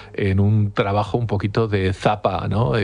en un trabajo un poquito de zapa, ¿no?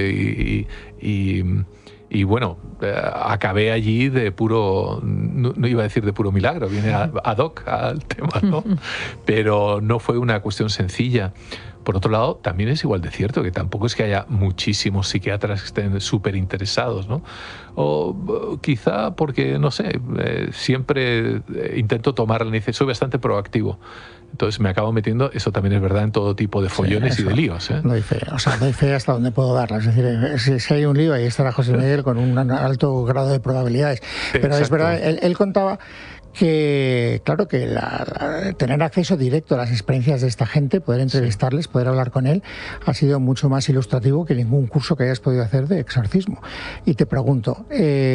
Y bueno, acabé allí de puro, no iba a decir de puro milagro, viene ad hoc al tema, ¿no? Pero no fue una cuestión sencilla. Por otro lado, también es igual de cierto que tampoco es que haya muchísimos psiquiatras que estén súper interesados, ¿no? O quizá porque, no sé, siempre intento tomar la iniciativa, soy bastante proactivo. Entonces me acabo metiendo, eso también es verdad, en todo tipo de follones y de líos. Doy fe, doy fe hasta donde puedo darla. Es decir, si hay un lío, ahí estará José Miguel con un alto grado de probabilidades. Pero exacto. Es verdad, él contaba que, claro, que tener acceso directo a las experiencias de esta gente, poder entrevistarles, poder hablar con él, ha sido mucho más ilustrativo que ningún curso que hayas podido hacer de exorcismo. Y te pregunto,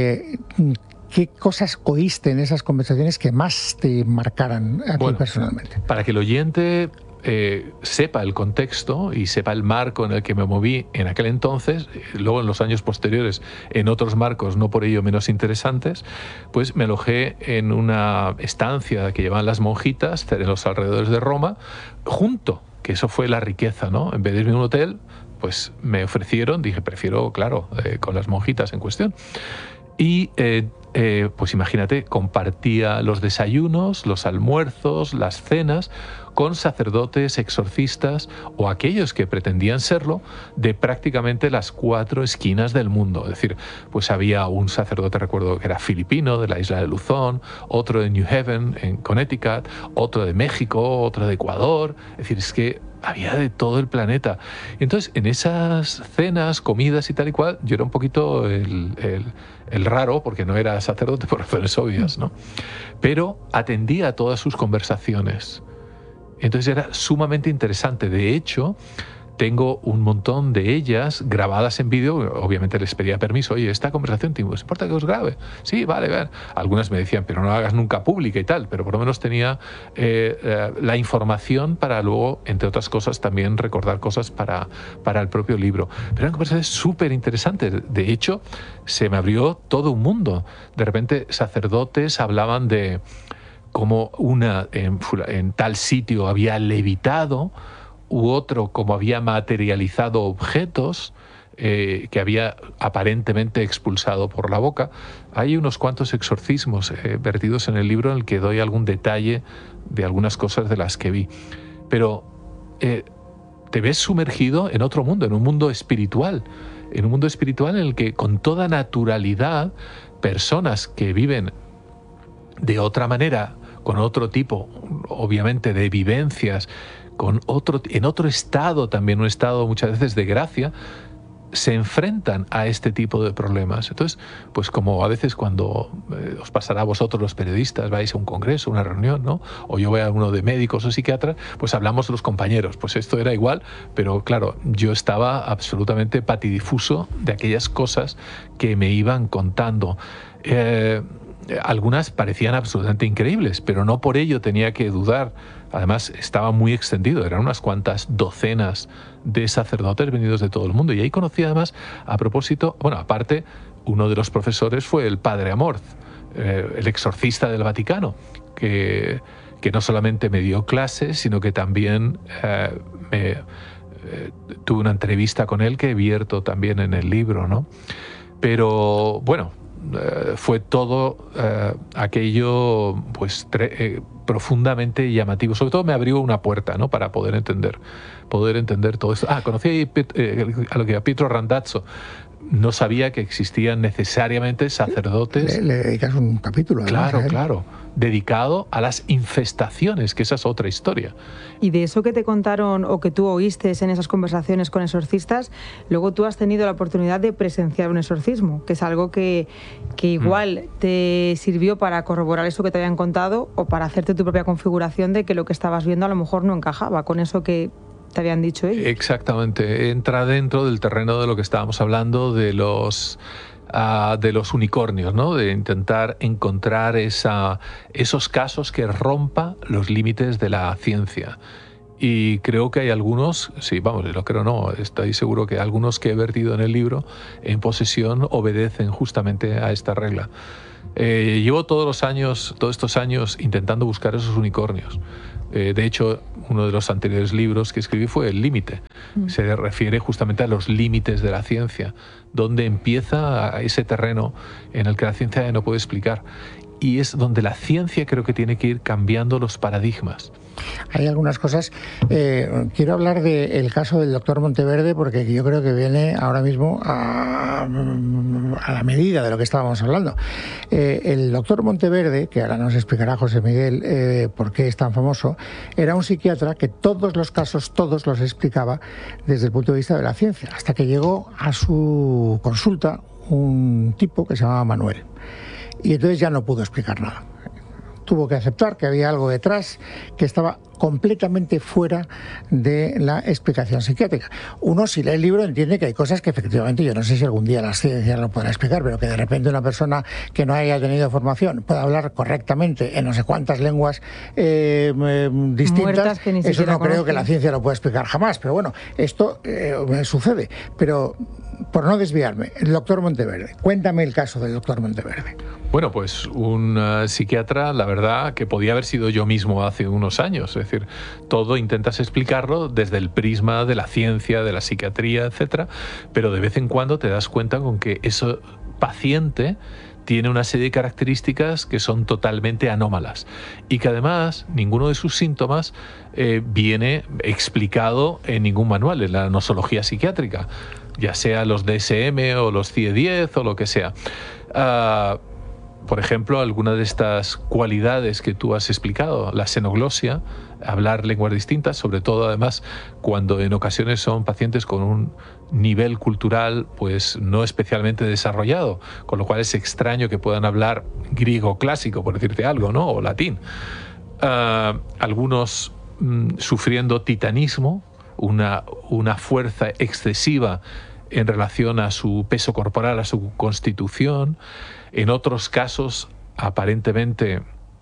¿qué cosas oíste en esas conversaciones que más te marcaran a ti personalmente? Para que el oyente sepa el contexto y sepa el marco en el que me moví en aquel entonces, luego en los años posteriores en otros marcos no por ello menos interesantes, pues me alojé en una estancia que llevaban las monjitas en los alrededores de Roma, que eso fue la riqueza, ¿no? En vez de irme a un hotel, pues me ofrecieron, dije, prefiero, claro, con las monjitas en cuestión. Y pues imagínate, compartía los desayunos, los almuerzos, las cenas con sacerdotes, exorcistas o aquellos que pretendían serlo de prácticamente las 4 esquinas del mundo. Es decir, pues había un sacerdote, recuerdo que era filipino, de la isla de Luzón, otro de New Haven, en Connecticut, otro de México, otro de Ecuador. Es decir, es que había de todo el planeta. Entonces, en esas cenas, comidas y tal y cual, yo era un poquito el raro, porque no era sacerdote por razones obvias, ¿no? Pero atendía a todas sus conversaciones. Entonces era sumamente interesante. De hecho, tengo un montón de ellas grabadas en vídeo. Obviamente les pedía permiso. Oye, esta conversación, ¿te importa que os grabe? Sí, vale. Algunas me decían, pero no la hagas nunca pública y tal. Pero por lo menos tenía la información para luego, entre otras cosas, también recordar cosas para el propio libro. Pero eran conversaciones súper interesantes. De hecho, se me abrió todo un mundo. De repente, sacerdotes hablaban de cómo una en tal sitio había levitado, u otro como había materializado objetos que había aparentemente expulsado por la boca. Hay unos cuantos exorcismos vertidos en el libro en el que doy algún detalle de algunas cosas de las que vi. Pero te ves sumergido en otro mundo, en un mundo espiritual en el que con toda naturalidad personas que viven de otra manera, con otro tipo, obviamente, de vivencias, en otro estado también, un estado muchas veces de gracia, se enfrentan a este tipo de problemas. Entonces, pues como a veces cuando os pasará a vosotros los periodistas, vais a un congreso, una reunión, ¿no? O yo voy a uno de médicos o psiquiatras, pues hablamos los compañeros. Pues esto era igual, pero claro, yo estaba absolutamente patidifuso de aquellas cosas que me iban contando. Algunas parecían absolutamente increíbles, pero no por ello tenía que dudar. Además, estaba muy extendido, eran unas cuantas docenas de sacerdotes venidos de todo el mundo. Y ahí conocí además, a propósito, aparte, uno de los profesores fue el padre Amorth, el exorcista del Vaticano, que no solamente me dio clases, sino que también tuve una entrevista con él que vierto también en el libro, ¿no? Pero bueno, fue todo aquello pues profundamente llamativo. Sobre todo me abrió una puerta, ¿no? Para poder entender todo esto. Conocí a Pietro Randazzo. No sabía que existían necesariamente sacerdotes. Le dedicas un capítulo. Claro. Dedicado a las infestaciones, que esa es otra historia. Y de eso que te contaron o que tú oíste en esas conversaciones con exorcistas, luego tú has tenido la oportunidad de presenciar un exorcismo, que es algo que igual te sirvió para corroborar eso que te habían contado o para hacerte tu propia configuración de que lo que estabas viendo a lo mejor no encajaba con eso que te habían dicho ellos. Exactamente. Entra dentro del terreno de lo que estábamos hablando de los unicornios, ¿no? De intentar encontrar esos casos que rompa los límites de la ciencia. Y creo que hay algunos, estoy seguro que algunos que he vertido en el libro en posesión obedecen justamente a esta regla. Llevo todos estos años intentando buscar esos unicornios. De hecho, uno de los anteriores libros que escribí fue El Límite, Se refiere justamente a los límites de la ciencia, donde empieza ese terreno en el que la ciencia ya no puede explicar. Y es donde la ciencia creo que tiene que ir cambiando los paradigmas. Hay algunas cosas. Quiero hablar del caso del doctor Monteverde, porque yo creo que viene ahora mismo a la medida de lo que estábamos hablando. El doctor Monteverde, que ahora nos explicará José Miguel por qué es tan famoso, era un psiquiatra que todos los casos, todos los explicaba desde el punto de vista de la ciencia, hasta que llegó a su consulta un tipo que se llamaba Manuel. Y entonces ya no pudo explicar nada. Tuvo que aceptar que había algo detrás que estaba completamente fuera de la explicación psiquiátrica. Uno, si lee el libro, entiende que hay cosas que efectivamente, yo no sé si algún día la ciencia lo podrá explicar, pero que de repente una persona que no haya tenido formación pueda hablar correctamente en no sé cuántas lenguas distintas, eso no creo que la ciencia lo pueda explicar jamás. Pero bueno, esto sucede. Pero, por no desviarme, el doctor Monteverde. Cuéntame el caso del doctor Monteverde. Bueno, pues un psiquiatra, la verdad, que podía haber sido yo mismo hace unos años. Es decir, todo intentas explicarlo desde el prisma de la ciencia, de la psiquiatría, etcétera, pero de vez en cuando te das cuenta con que ese paciente tiene una serie de características que son totalmente anómalas y que además ninguno de sus síntomas viene explicado en ningún manual, en la nosología psiquiátrica, ya sea los DSM o los CIE-10 o lo que sea. Por ejemplo, alguna de estas cualidades que tú has explicado, la xenoglosia, hablar lenguas distintas, sobre todo además cuando en ocasiones son pacientes con un nivel cultural pues no especialmente desarrollado, con lo cual es extraño que puedan hablar griego clásico, por decirte algo, ¿no? O latín. Algunos sufriendo titanismo, una fuerza excesiva en relación a su peso corporal, a su constitución. En otros casos, aparentemente,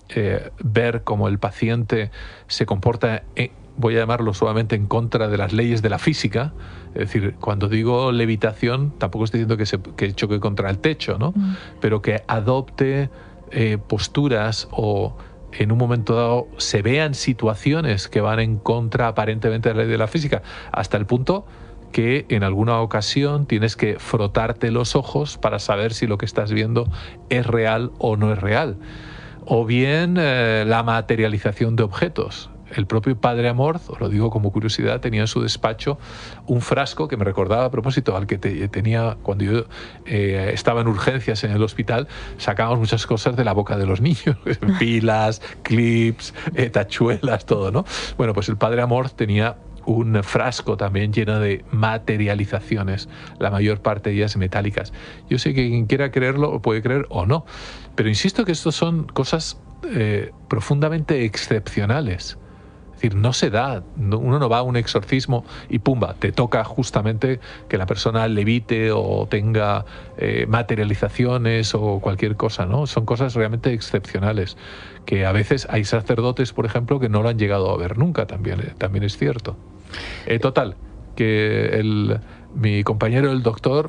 ver cómo el paciente se comporta, voy a llamarlo suavemente, en contra de las leyes de la física. Es decir, cuando digo levitación, tampoco estoy diciendo que choque contra el techo, ¿no? Pero que adopte posturas o en un momento dado se vean situaciones que van en contra aparentemente de la ley de la física, hasta el punto que en alguna ocasión tienes que frotarte los ojos para saber si lo que estás viendo es real o no es real. O bien la materialización de objetos. El propio padre Amorth, os lo digo como curiosidad, tenía en su despacho un frasco que me recordaba a propósito al que tenía cuando yo estaba en urgencias en el hospital. Sacábamos muchas cosas de la boca de los niños, pilas, clips, tachuelas, todo, ¿no? Bueno, pues el padre Amorth tenía un frasco también lleno de materializaciones, la mayor parte de ellas metálicas. Yo sé que quien quiera creerlo puede creer o no, pero insisto que esto son cosas profundamente excepcionales. Es decir, no se da, uno no va a un exorcismo y pumba, te toca justamente que la persona levite o tenga materializaciones o cualquier cosa, ¿no? Son cosas realmente excepcionales, que a veces hay sacerdotes, por ejemplo, que no lo han llegado a ver nunca, también es cierto. Total, que mi compañero, el doctor,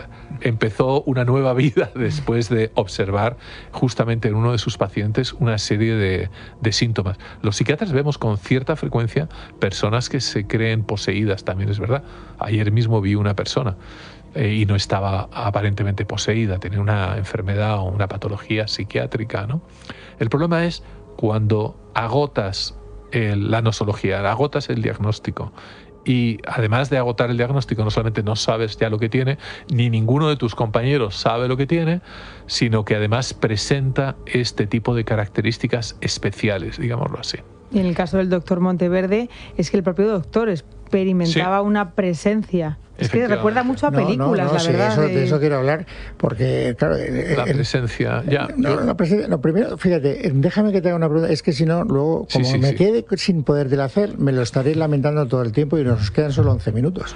empezó una nueva vida después de observar justamente en uno de sus pacientes una serie de síntomas. Los psiquiatras vemos con cierta frecuencia personas que se creen poseídas, también es verdad. Ayer mismo vi una persona y no estaba aparentemente poseída, tenía una enfermedad o una patología psiquiátrica, ¿no? El problema es cuando agotas la nosología, agotas el diagnóstico. Y además de agotar el diagnóstico, no solamente no sabes ya lo que tiene, ni ninguno de tus compañeros sabe lo que tiene, sino que además presenta este tipo de características especiales, digámoslo así. Y en el caso del doctor Monteverde, es que el propio doctor experimentaba una presencia. Es que recuerda mucho a películas, la verdad. De eso quiero hablar, porque, claro... La presencia, ya. Lo primero, fíjate, déjame que te haga una pregunta, es que si no, luego, como me quede sin podértela hacer, me lo estaré lamentando todo el tiempo y nos quedan solo 11 minutos.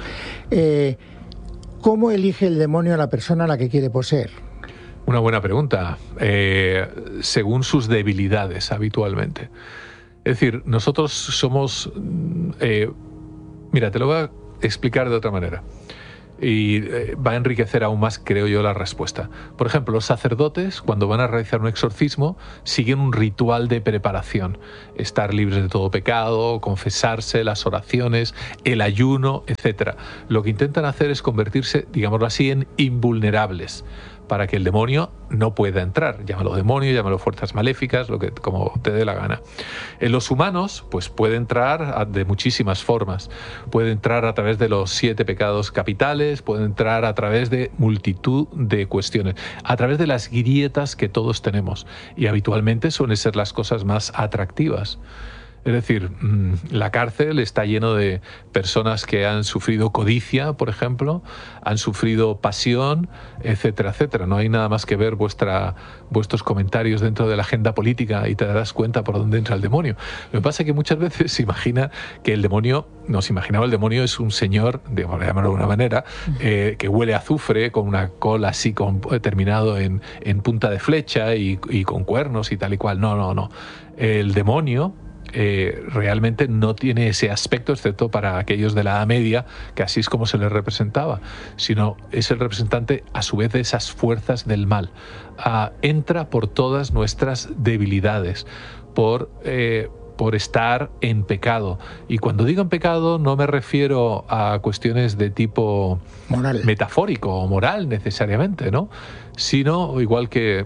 ¿Cómo elige el demonio a la persona a la que quiere poseer? Una buena pregunta. Según sus debilidades, habitualmente. Es decir, nosotros somos... mira, te lo voy a explicar de otra manera. y va a enriquecer aún más, creo yo, la respuesta. Por ejemplo, los sacerdotes, cuando van a realizar un exorcismo, siguen un ritual de preparación. Estar libres de todo pecado, confesarse, las oraciones, el ayuno, etc. Lo que intentan hacer es convertirse, digámoslo así, en invulnerables, para que el demonio no pueda entrar. Llámalo demonio, llámalo fuerzas maléficas, como te dé la gana. En los humanos, pues puede entrar de muchísimas formas. Puede entrar a través de los 7 pecados capitales, puede entrar a través de multitud de cuestiones, a través de las grietas que todos tenemos. Y habitualmente suelen ser las cosas más atractivas. Es decir, la cárcel está lleno de personas que han sufrido codicia, por ejemplo, han sufrido pasión, etcétera, etcétera. No hay nada más que ver vuestros comentarios dentro de la agenda política y te darás cuenta por dónde entra el demonio. Lo que pasa es que muchas veces se imagina que el demonio, nos imaginaba el demonio es un señor, digamos, llamarlo de alguna manera, que huele a azufre, con una cola así terminado en punta de flecha y con cuernos y tal y cual. No. El demonio realmente no tiene ese aspecto, excepto para aquellos de la Edad Media, que así es como se les representaba, sino es el representante a su vez de esas fuerzas del mal. Entra por todas nuestras debilidades, por estar en pecado. Y cuando digo en pecado no me refiero a cuestiones de tipo moral, metafórico o moral necesariamente, ¿no? Sino igual que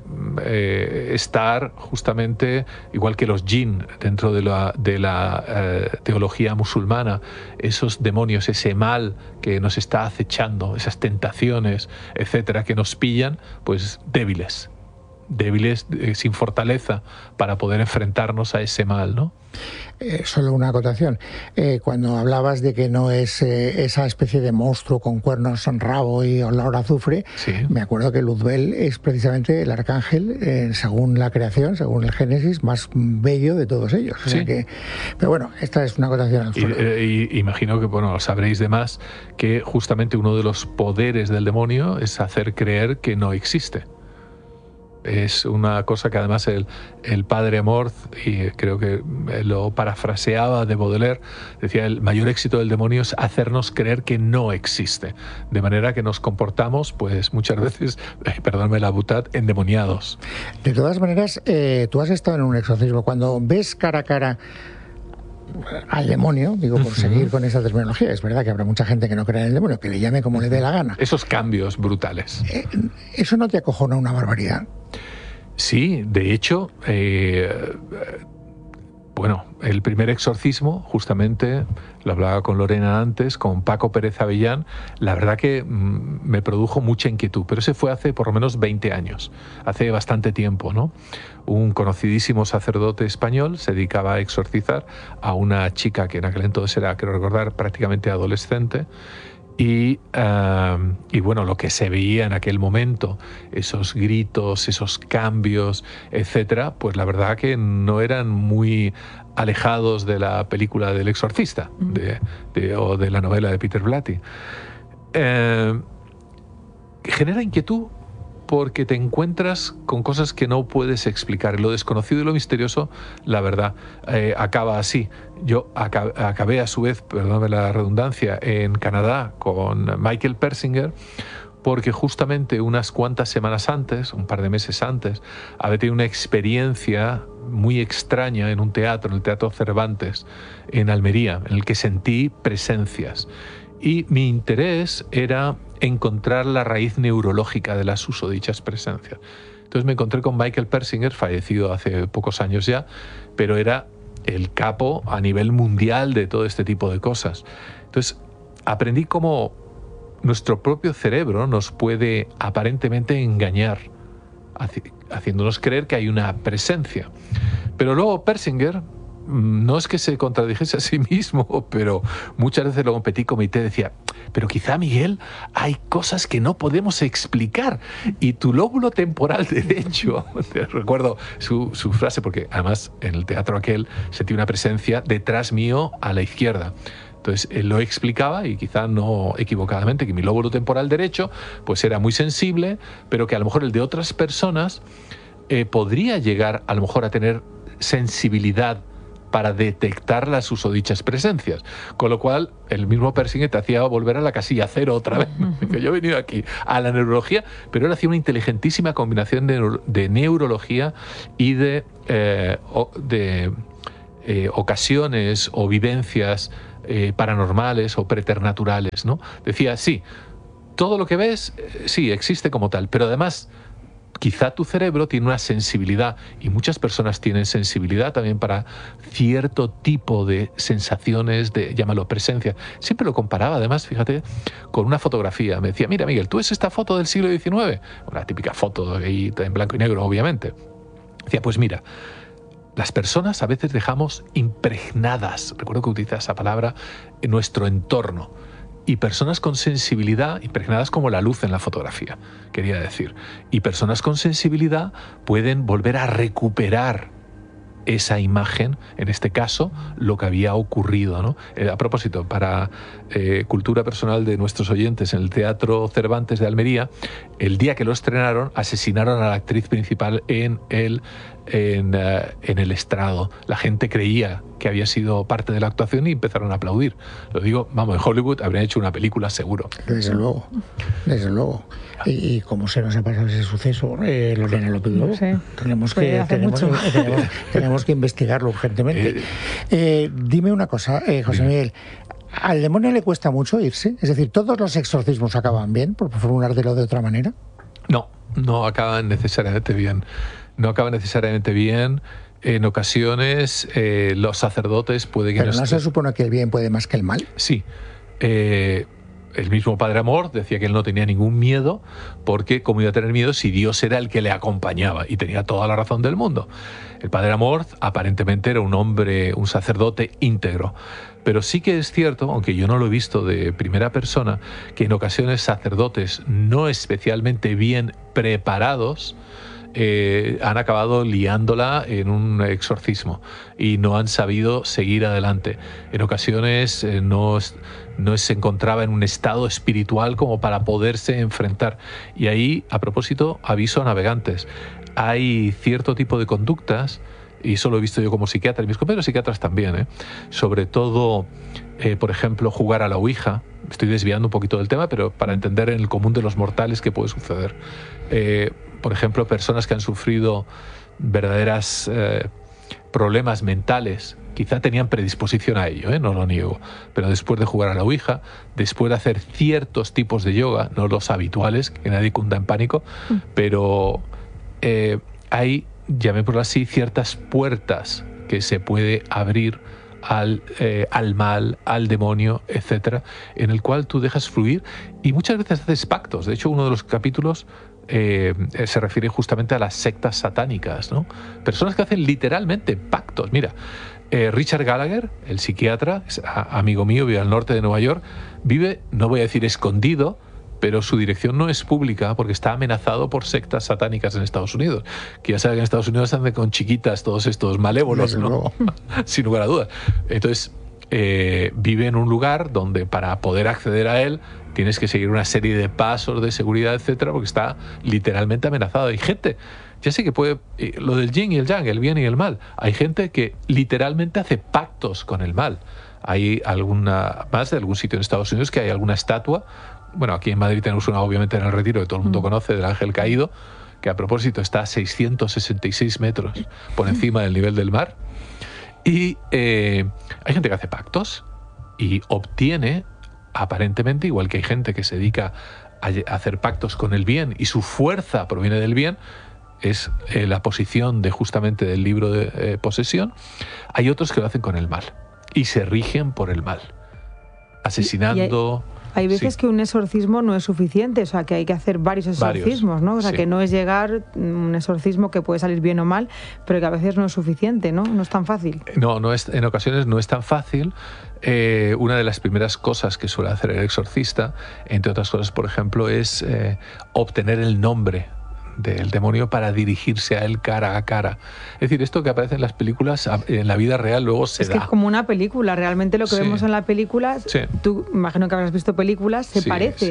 estar justamente, igual que los jinn dentro de la teología musulmana, esos demonios, ese mal que nos está acechando, esas tentaciones, etcétera, que nos pillan, pues débiles, sin fortaleza para poder enfrentarnos a ese mal, ¿no? Solo una acotación. Cuando hablabas de que no es esa especie de monstruo con cuernos en rabo y olor a azufre, sí. Me acuerdo que Luzbel es precisamente el arcángel, según la creación, según el Génesis, más bello de todos ellos. O sea que, pero bueno, esta es una acotación al suelo. Y imagino que, bueno, sabréis de más que justamente uno de los poderes del demonio es hacer creer que no existe. Es una cosa que además el padre Amorth, y creo que lo parafraseaba de Baudelaire, decía: el mayor éxito del demonio es hacernos creer que no existe, de manera que nos comportamos, pues muchas veces, perdóname la butad, endemoniados. De todas maneras, tú has estado en un exorcismo. Cuando ves cara a cara al demonio, digo, por seguir con esa terminología, es verdad que habrá mucha gente que no cree en el demonio, que le llame como le dé la gana. Esos cambios brutales. ¿Eso no te acojona una barbaridad? Sí, de hecho, bueno, el primer exorcismo, justamente, lo hablaba con Lorena antes, con Paco Pérez Avellán, la verdad que me produjo mucha inquietud, pero ese fue hace por lo menos 20 años, hace bastante tiempo, ¿no? Un conocidísimo sacerdote español se dedicaba a exorcizar a una chica que en aquel entonces era, creo recordar, prácticamente adolescente. Y bueno, lo que se veía en aquel momento, esos gritos, esos cambios, etcétera, pues la verdad que no eran muy alejados de la película del Exorcista o de la novela de Peter Blatty. Genera inquietud porque te encuentras con cosas que no puedes explicar. Lo desconocido y lo misterioso, la verdad, acaba así. Yo acabé a su vez, perdóname la redundancia, en Canadá con Michael Persinger, porque justamente unas cuantas semanas antes, un par de meses antes, había tenido una experiencia muy extraña en un teatro, en el Teatro Cervantes, en Almería, en el que sentí presencias. Y mi interés era encontrar la raíz neurológica de las susodichas presencias. Entonces me encontré con Michael Persinger, fallecido hace pocos años ya, pero era el capo a nivel mundial de todo este tipo de cosas. Entonces aprendí cómo nuestro propio cerebro nos puede aparentemente engañar, haciéndonos creer que hay una presencia. Pero luego Persinger, no es que se contradijese a sí mismo, pero muchas veces lo petit comité decía: pero quizá, Miguel, hay cosas que no podemos explicar y tu lóbulo temporal derecho, recuerdo su frase, porque además en el teatro aquel sentí una presencia detrás mío a la izquierda. Entonces él lo explicaba, y quizá no equivocadamente, que mi lóbulo temporal derecho pues era muy sensible, pero que a lo mejor el de otras personas podría llegar a lo mejor a tener sensibilidad para detectar las susodichas presencias. Con lo cual, el mismo Persinger te hacía volver a la casilla cero otra vez. Que yo he venido aquí a la neurología, pero él hacía una inteligentísima combinación de neurología y de ocasiones o vivencias paranormales o preternatuales, ¿no? Decía, sí, todo lo que ves, sí, existe como tal, pero además quizá tu cerebro tiene una sensibilidad, y muchas personas tienen sensibilidad también para cierto tipo de sensaciones, llámalo presencia. Siempre lo comparaba, además, fíjate, con una fotografía. Me decía, mira, Miguel, ¿tú ves esta foto del siglo XIX? Una típica foto ahí en blanco y negro, obviamente. Decía, pues mira, las personas a veces dejamos impregnadas, recuerdo que utiliza esa palabra, en nuestro entorno. Y personas con sensibilidad, impregnadas como la luz en la fotografía, quería decir. Y personas con sensibilidad pueden volver a recuperar esa imagen, en este caso, lo que había ocurrido, ¿no? A propósito, para cultura personal de nuestros oyentes, en el Teatro Cervantes de Almería, el día que lo estrenaron, asesinaron a la actriz principal en el estrado. La gente creía que había sido parte de la actuación y empezaron a aplaudir. Lo digo, vamos, en Hollywood habrían hecho una película seguro. Desde luego, desde luego. Y como se nos ha pasado ese suceso, Lorena López Lobo, sí. tenemos que investigarlo urgentemente. Dime una cosa, José Miguel, ¿al demonio le cuesta mucho irse? Es decir, ¿todos los exorcismos acaban bien, por formularlo de otra manera? No acaban necesariamente bien. No acaban necesariamente bien. En ocasiones los sacerdotes pueden... ¿Pero no se supone que el bien puede más que el mal? Sí. El mismo Padre Amor decía que él no tenía ningún miedo, porque cómo iba a tener miedo si Dios era el que le acompañaba, y tenía toda la razón del mundo. El Padre Amor aparentemente era un hombre, un sacerdote íntegro. Pero sí que es cierto, aunque yo no lo he visto de primera persona, que en ocasiones sacerdotes no especialmente bien preparados han acabado liándola en un exorcismo y no han sabido seguir adelante. En ocasiones no se encontraba en un estado espiritual como para poderse enfrentar. Y ahí, a propósito, aviso a navegantes. Hay cierto tipo de conductas, y eso lo he visto yo como psiquiatra, y mis compañeros psiquiatras también, sobre todo, por ejemplo, jugar a la Ouija. Estoy desviando un poquito del tema, pero para entender en el común de los mortales qué puede suceder. Por ejemplo, personas que han sufrido verdaderas problemas mentales, quizá tenían predisposición a ello, no lo niego, pero después de jugar a la Ouija, después de hacer ciertos tipos de yoga, no los habituales, que nadie cunda en pánico, pero hay, llamémoslo así, ciertas puertas que se puede abrir al mal, al demonio, etcétera, en el cual tú dejas fluir y muchas veces haces pactos. De hecho, uno de los capítulos se refiere justamente a las sectas satánicas, ¿no? Personas que hacen literalmente pactos. Mira, Richard Gallagher, el psiquiatra, amigo mío, vive al norte de Nueva York, vive, no voy a decir escondido, pero su dirección no es pública porque está amenazado por sectas satánicas en Estados Unidos. Que ya sabe que en Estados Unidos andan con chiquitas todos estos malévolos, ¿no? Sin lugar a dudas. Entonces, vive en un lugar donde para poder acceder a él tienes que seguir una serie de pasos de seguridad, etcétera, porque está literalmente amenazado. Hay gente, ya sé que puede, lo del yin y el yang, el bien y el mal, hay gente que literalmente hace pactos con el mal. Hay más de algún sitio en Estados Unidos que hay alguna estatua. Bueno, aquí en Madrid tenemos una, obviamente, en el Retiro, que todo el mundo conoce, del ángel caído, que a propósito está a 666 metros por encima del nivel del mar. Y hay gente que hace pactos y obtiene, aparentemente, igual que hay gente que se dedica a hacer pactos con el bien y su fuerza proviene del bien, es la posición justamente del libro de posesión, hay otros que lo hacen con el mal y se rigen por el mal, asesinando... Hay veces que un exorcismo no es suficiente, o sea, que hay que hacer varios exorcismos, ¿no? O sea, que no es llegar un exorcismo que puede salir bien o mal, pero que a veces no es suficiente, ¿no? No es tan fácil. En ocasiones no es tan fácil. Una de las primeras cosas que suele hacer el exorcista, entre otras cosas, por ejemplo, es obtener el nombre del demonio para dirigirse a él cara a cara. Es decir, esto que aparece en las películas, en la vida real luego se da. Es que es como una película, realmente lo que vemos en la película, tú imagino que habrás visto películas, se parece.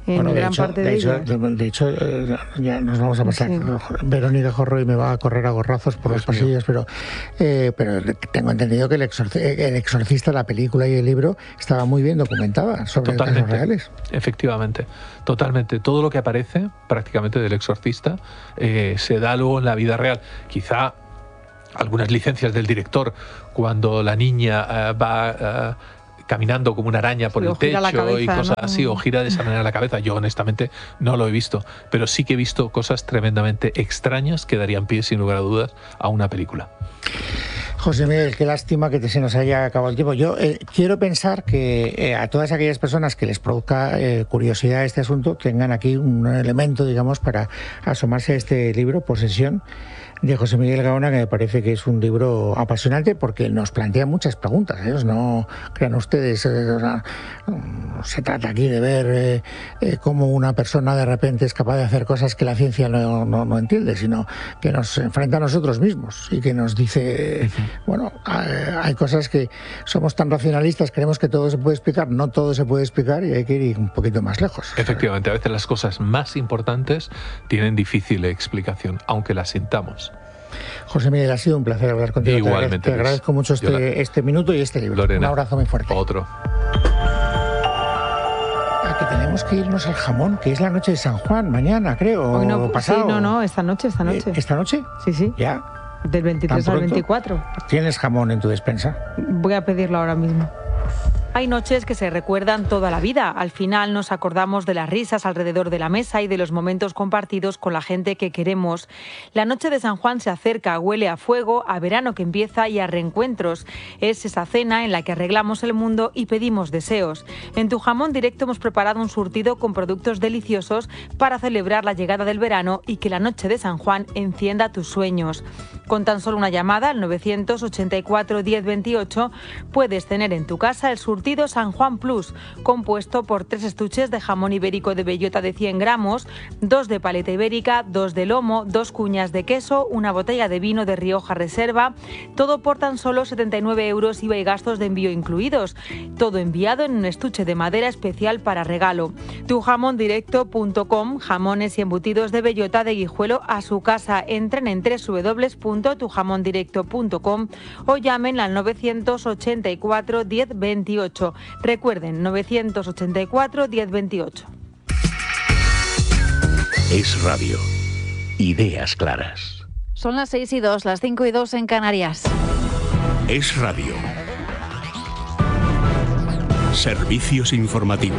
en gran parte de ellas. De hecho, ya nos vamos a pasar. Sí. Verónica Jorroy me va a correr a gorrazos por los pasillos, pero tengo entendido que el exorcista, la película y el libro, estaba muy bien documentada sobre casos reales. Efectivamente, totalmente. Todo lo que aparece prácticamente del exorcista se da luego en la vida real. Quizá algunas licencias del director cuando la niña va caminando como una araña por el techo cabeza, y cosas así, o gira de esa manera la cabeza. Yo honestamente no lo he visto, pero sí que he visto cosas tremendamente extrañas que darían pie, sin lugar a dudas, a una película. José Miguel, qué lástima que se nos haya acabado el tiempo. Yo quiero pensar que a todas aquellas personas que les produzca curiosidad este asunto tengan aquí un elemento, digamos, para asomarse a este libro, Posesión, de José Miguel Gaona, que me parece que es un libro apasionante porque nos plantea muchas preguntas. No crean ustedes, se trata aquí de ver cómo una persona de repente es capaz de hacer cosas que la ciencia no entiende, sino que nos enfrenta a nosotros mismos y que nos dice, bueno, hay cosas que somos tan racionalistas, creemos que todo se puede explicar, no todo se puede explicar y hay que ir un poquito más lejos. Efectivamente, a veces las cosas más importantes tienen difícil explicación, aunque las sintamos. José Miguel, ha sido un placer hablar contigo. Igualmente. Te agradezco mucho este minuto y este libro. Lorena, un abrazo muy fuerte. Otro. Que tenemos que irnos al jamón, que es la noche de San Juan, mañana, creo, hoy no, pasado. Sí, no, esta noche. ¿Esta noche? Sí. ¿Ya? Del 23 al 24. ¿Tienes jamón en tu despensa? Voy a pedirlo ahora mismo. Hay noches que se recuerdan toda la vida. Al final nos acordamos de las risas alrededor de la mesa y de los momentos compartidos con la gente que queremos. La noche de San Juan se acerca, huele a fuego, a verano que empieza y a reencuentros. Es esa cena en la que arreglamos el mundo y pedimos deseos. En Tu Jamón Directo hemos preparado un surtido con productos deliciosos para celebrar la llegada del verano y que la noche de San Juan encienda tus sueños. Con tan solo una llamada al 984 1028 puedes tener en tu casa el surtido San Juan Plus, compuesto por 3 estuches de jamón ibérico de bellota de 100 gramos, 2 de paleta ibérica, 2 de lomo, 2 cuñas de queso, una botella de vino de Rioja Reserva, todo por tan solo 79 euros IVA y gastos de envío incluidos. Todo enviado en un estuche de madera especial para regalo. Tujamondirecto.com, jamones y embutidos de bellota de Guijuelo a su casa. Entren en www.tujamondirecto.com o llamen al 984 1028. Recuerden, 984 1028. Es Radio. Ideas claras. Son las 6:02, las 5:02 en Canarias. Es Radio. Servicios informativos.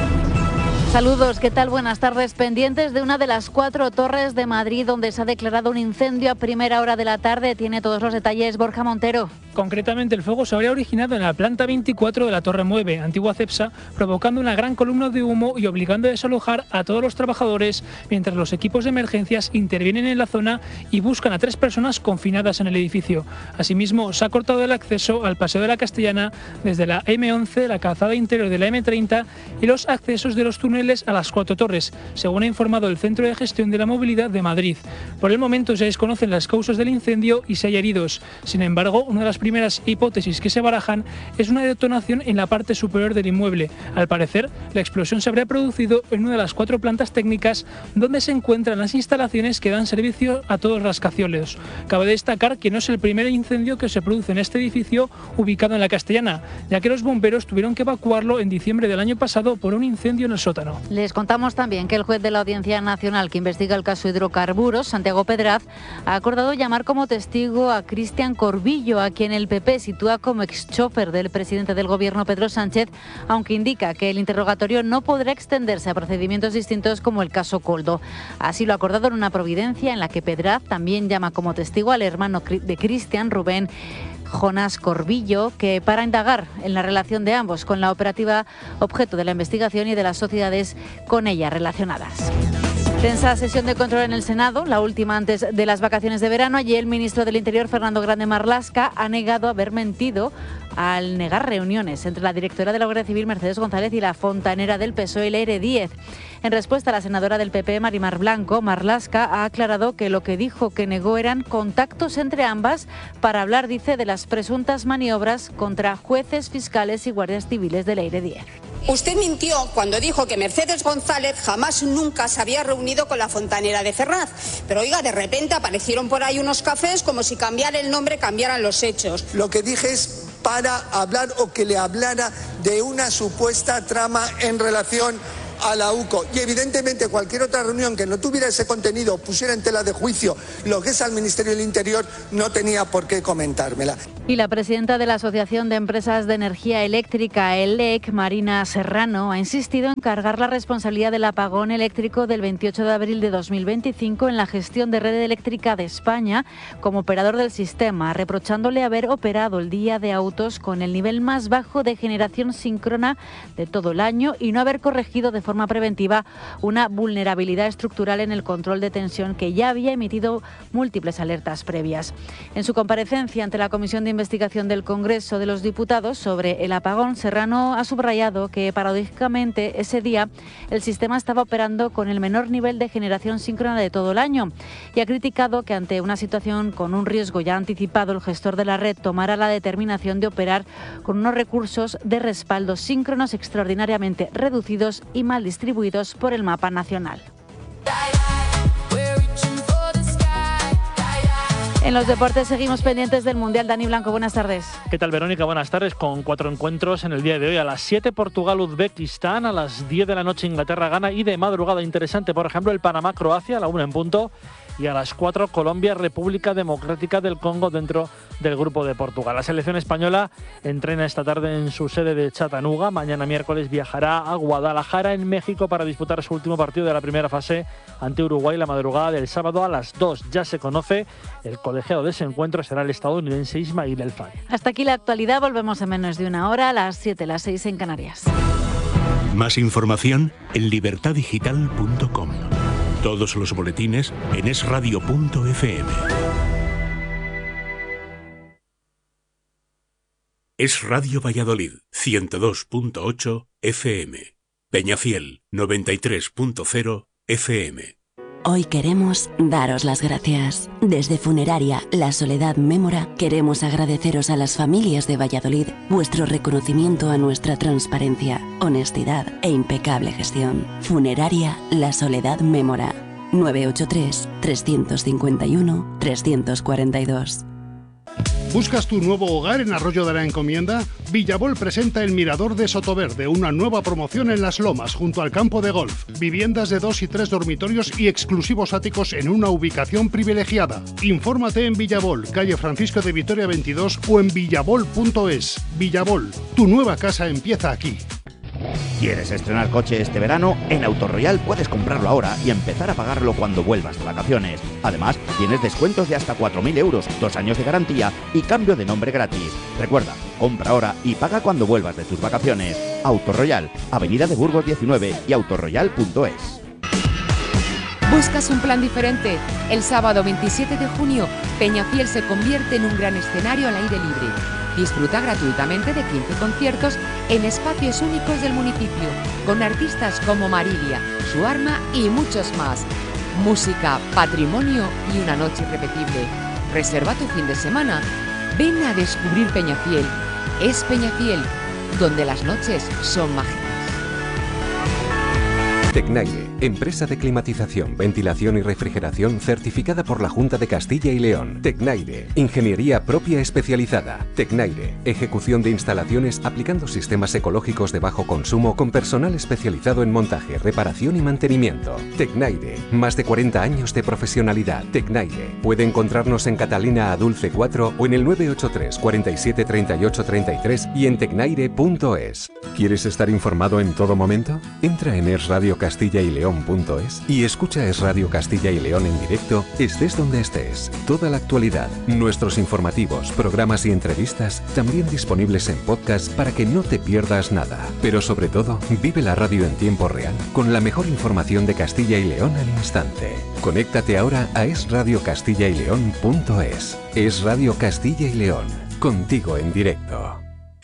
Saludos, ¿qué tal? Buenas tardes. Pendientes de una de las 4 torres de Madrid donde se ha declarado un incendio a primera hora de la tarde. Tiene todos los detalles Borja Montero. Concretamente, el fuego se habría originado en la planta 24 de la Torre 9, antigua Cepsa, provocando una gran columna de humo y obligando a desalojar a todos los trabajadores, mientras los equipos de emergencias intervienen en la zona y buscan a 3 personas confinadas en el edificio. Asimismo, se ha cortado el acceso al Paseo de la Castellana desde la M11, la calzada interior de la M30 y los accesos de los túneles a las 4 torres, según ha informado el Centro de Gestión de la Movilidad de Madrid. Por el momento se desconocen las causas del incendio y si hay heridos. Sin embargo, una de las primeras hipótesis que se barajan es una detonación en la parte superior del inmueble. Al parecer, la explosión se habría producido en una de las 4 plantas técnicas donde se encuentran las instalaciones que dan servicio a todos los rascacielos. Cabe destacar que no es el primer incendio que se produce en este edificio ubicado en la Castellana, ya que los bomberos tuvieron que evacuarlo en diciembre del año pasado por un incendio en el sótano. Les contamos también que el juez de la Audiencia Nacional que investiga el caso Hidrocarburos, Santiago Pedraz, ha acordado llamar como testigo a Cristian Corbillo, a quien el PP sitúa como ex-chofer del presidente del Gobierno, Pedro Sánchez, aunque indica que el interrogatorio no podrá extenderse a procedimientos distintos como el caso Koldo. Así lo ha acordado en una providencia en la que Pedraz también llama como testigo al hermano de Cristian, Rubén Jonás Corbillo, que para indagar en la relación de ambos con la operativa objeto de la investigación y de las sociedades con ella relacionadas. Tensa sesión de control en el Senado, la última antes de las vacaciones de verano. Allí el ministro del Interior, Fernando Grande Marlaska, ha negado haber mentido al negar reuniones entre la directora de la Guardia Civil, Mercedes González, y la fontanera del PSOE, Leire Díez. En respuesta a la senadora del PP, Marimar Blanco, Marlaska ha aclarado que lo que dijo que negó eran contactos entre ambas para hablar, dice, de las presuntas maniobras contra jueces, fiscales y guardias civiles de Leire Díez. Usted mintió cuando dijo que Mercedes González jamás nunca se había reunido con la fontanera de Ferraz. Pero oiga, de repente aparecieron por ahí unos cafés como si cambiar el nombre cambiaran los hechos. Lo que dije es para hablar o que le hablara de una supuesta trama en relación a la UCO. Y evidentemente cualquier otra reunión que no tuviera ese contenido, pusiera en tela de juicio lo que es al Ministerio del Interior, no tenía por qué comentármela. Y la presidenta de la Asociación de Empresas de Energía Eléctrica, ELEC, Marina Serrano, ha insistido en cargar la responsabilidad del apagón eléctrico del 28 de abril de 2025 en la gestión de red eléctrica de España como operador del sistema, reprochándole haber operado el día de autos con el nivel más bajo de generación síncrona de todo el año y no haber corregido de forma preventiva una vulnerabilidad estructural en el control de tensión que ya había emitido múltiples alertas previas. En su comparecencia ante la Comisión de Investigación del Congreso de los Diputados sobre el apagón, Serrano ha subrayado que paradójicamente ese día el sistema estaba operando con el menor nivel de generación síncrona de todo el año y ha criticado que ante una situación con un riesgo ya anticipado el gestor de la red tomara la determinación de operar con unos recursos de respaldo síncronos extraordinariamente reducidos y mal distribuidos por el mapa nacional. En los deportes seguimos pendientes del Mundial. Dani Blanco, buenas tardes. ¿Qué tal, Verónica? Buenas tardes. Con 4 encuentros en el día de hoy. A las 7 Portugal-Uzbekistán, a las 10 de la noche Inglaterra-Ghana y de madrugada interesante, por ejemplo, el Panamá-Croacia a la 1 en punto. Y a las 4 Colombia-República Democrática del Congo dentro del grupo de Portugal. La selección española entrena esta tarde en su sede de Chattanooga. Mañana miércoles viajará a Guadalajara, en México, para disputar su último partido de la primera fase ante Uruguay la madrugada del sábado a las 2. Ya se conoce, el colegiado de ese encuentro será el estadounidense Ismail El Fadi. Hasta aquí la actualidad, volvemos en menos de una hora, a las 7, las 6 en Canarias. Más información en libertadigital.com. Todos los boletines en esradio.fm. Es Radio Valladolid, 102.8 FM. Peñafiel, 93.0 FM. Hoy queremos daros las gracias. Desde Funeraria La Soledad Mémora queremos agradeceros a las familias de Valladolid vuestro reconocimiento a nuestra transparencia, honestidad e impecable gestión. Funeraria La Soledad Mémora, 983-351-342. ¿Buscas tu nuevo hogar en Arroyo de la Encomienda? Villabol presenta el Mirador de Sotoverde, una nueva promoción en Las Lomas, junto al campo de golf. Viviendas de 2 y 3 dormitorios y exclusivos áticos en una ubicación privilegiada. Infórmate en Villabol, calle Francisco de Vitoria 22 o en villabol.es. Villabol, tu nueva casa empieza aquí. ¿Quieres estrenar coche este verano? En Autorroyal puedes comprarlo ahora y empezar a pagarlo cuando vuelvas de vacaciones. Además, tienes descuentos de hasta 4.000 euros, 2 años de garantía y cambio de nombre gratis. Recuerda, compra ahora y paga cuando vuelvas de tus vacaciones. Autorroyal, Avenida de Burgos 19 y autorroyal.es. ¿Buscas un plan diferente? El sábado 27 de junio, Peñafiel se convierte en un gran escenario al aire libre. Disfruta gratuitamente de 15 conciertos en espacios únicos del municipio, con artistas como Marilia, Su Arma y muchos más. Música, patrimonio y una noche irrepetible. Reserva tu fin de semana. Ven a descubrir Peñafiel. Es Peñafiel, donde las noches son mágicas. Tecnaire, empresa de climatización, ventilación y refrigeración certificada por la Junta de Castilla y León. Tecnaire, ingeniería propia especializada. Tecnaire, ejecución de instalaciones aplicando sistemas ecológicos de bajo consumo con personal especializado en montaje, reparación y mantenimiento. Tecnaire, más de 40 años de profesionalidad. Tecnaire, puede encontrarnos en Catalina Adulce 4 o en el 983 47 38 33 y en tecnaire.es. ¿Quieres estar informado en todo momento? Entra en esradiocastilla-y-león.es y escucha Es Radio Castilla y León en directo, estés donde estés. Toda la actualidad, nuestros informativos, programas y entrevistas también disponibles en podcast para que no te pierdas nada. Pero sobre todo, vive la radio en tiempo real con la mejor información de Castilla y León al instante. Conéctate ahora a esradiocastilla-y-león.es. Es Radio Castilla y León, contigo en directo.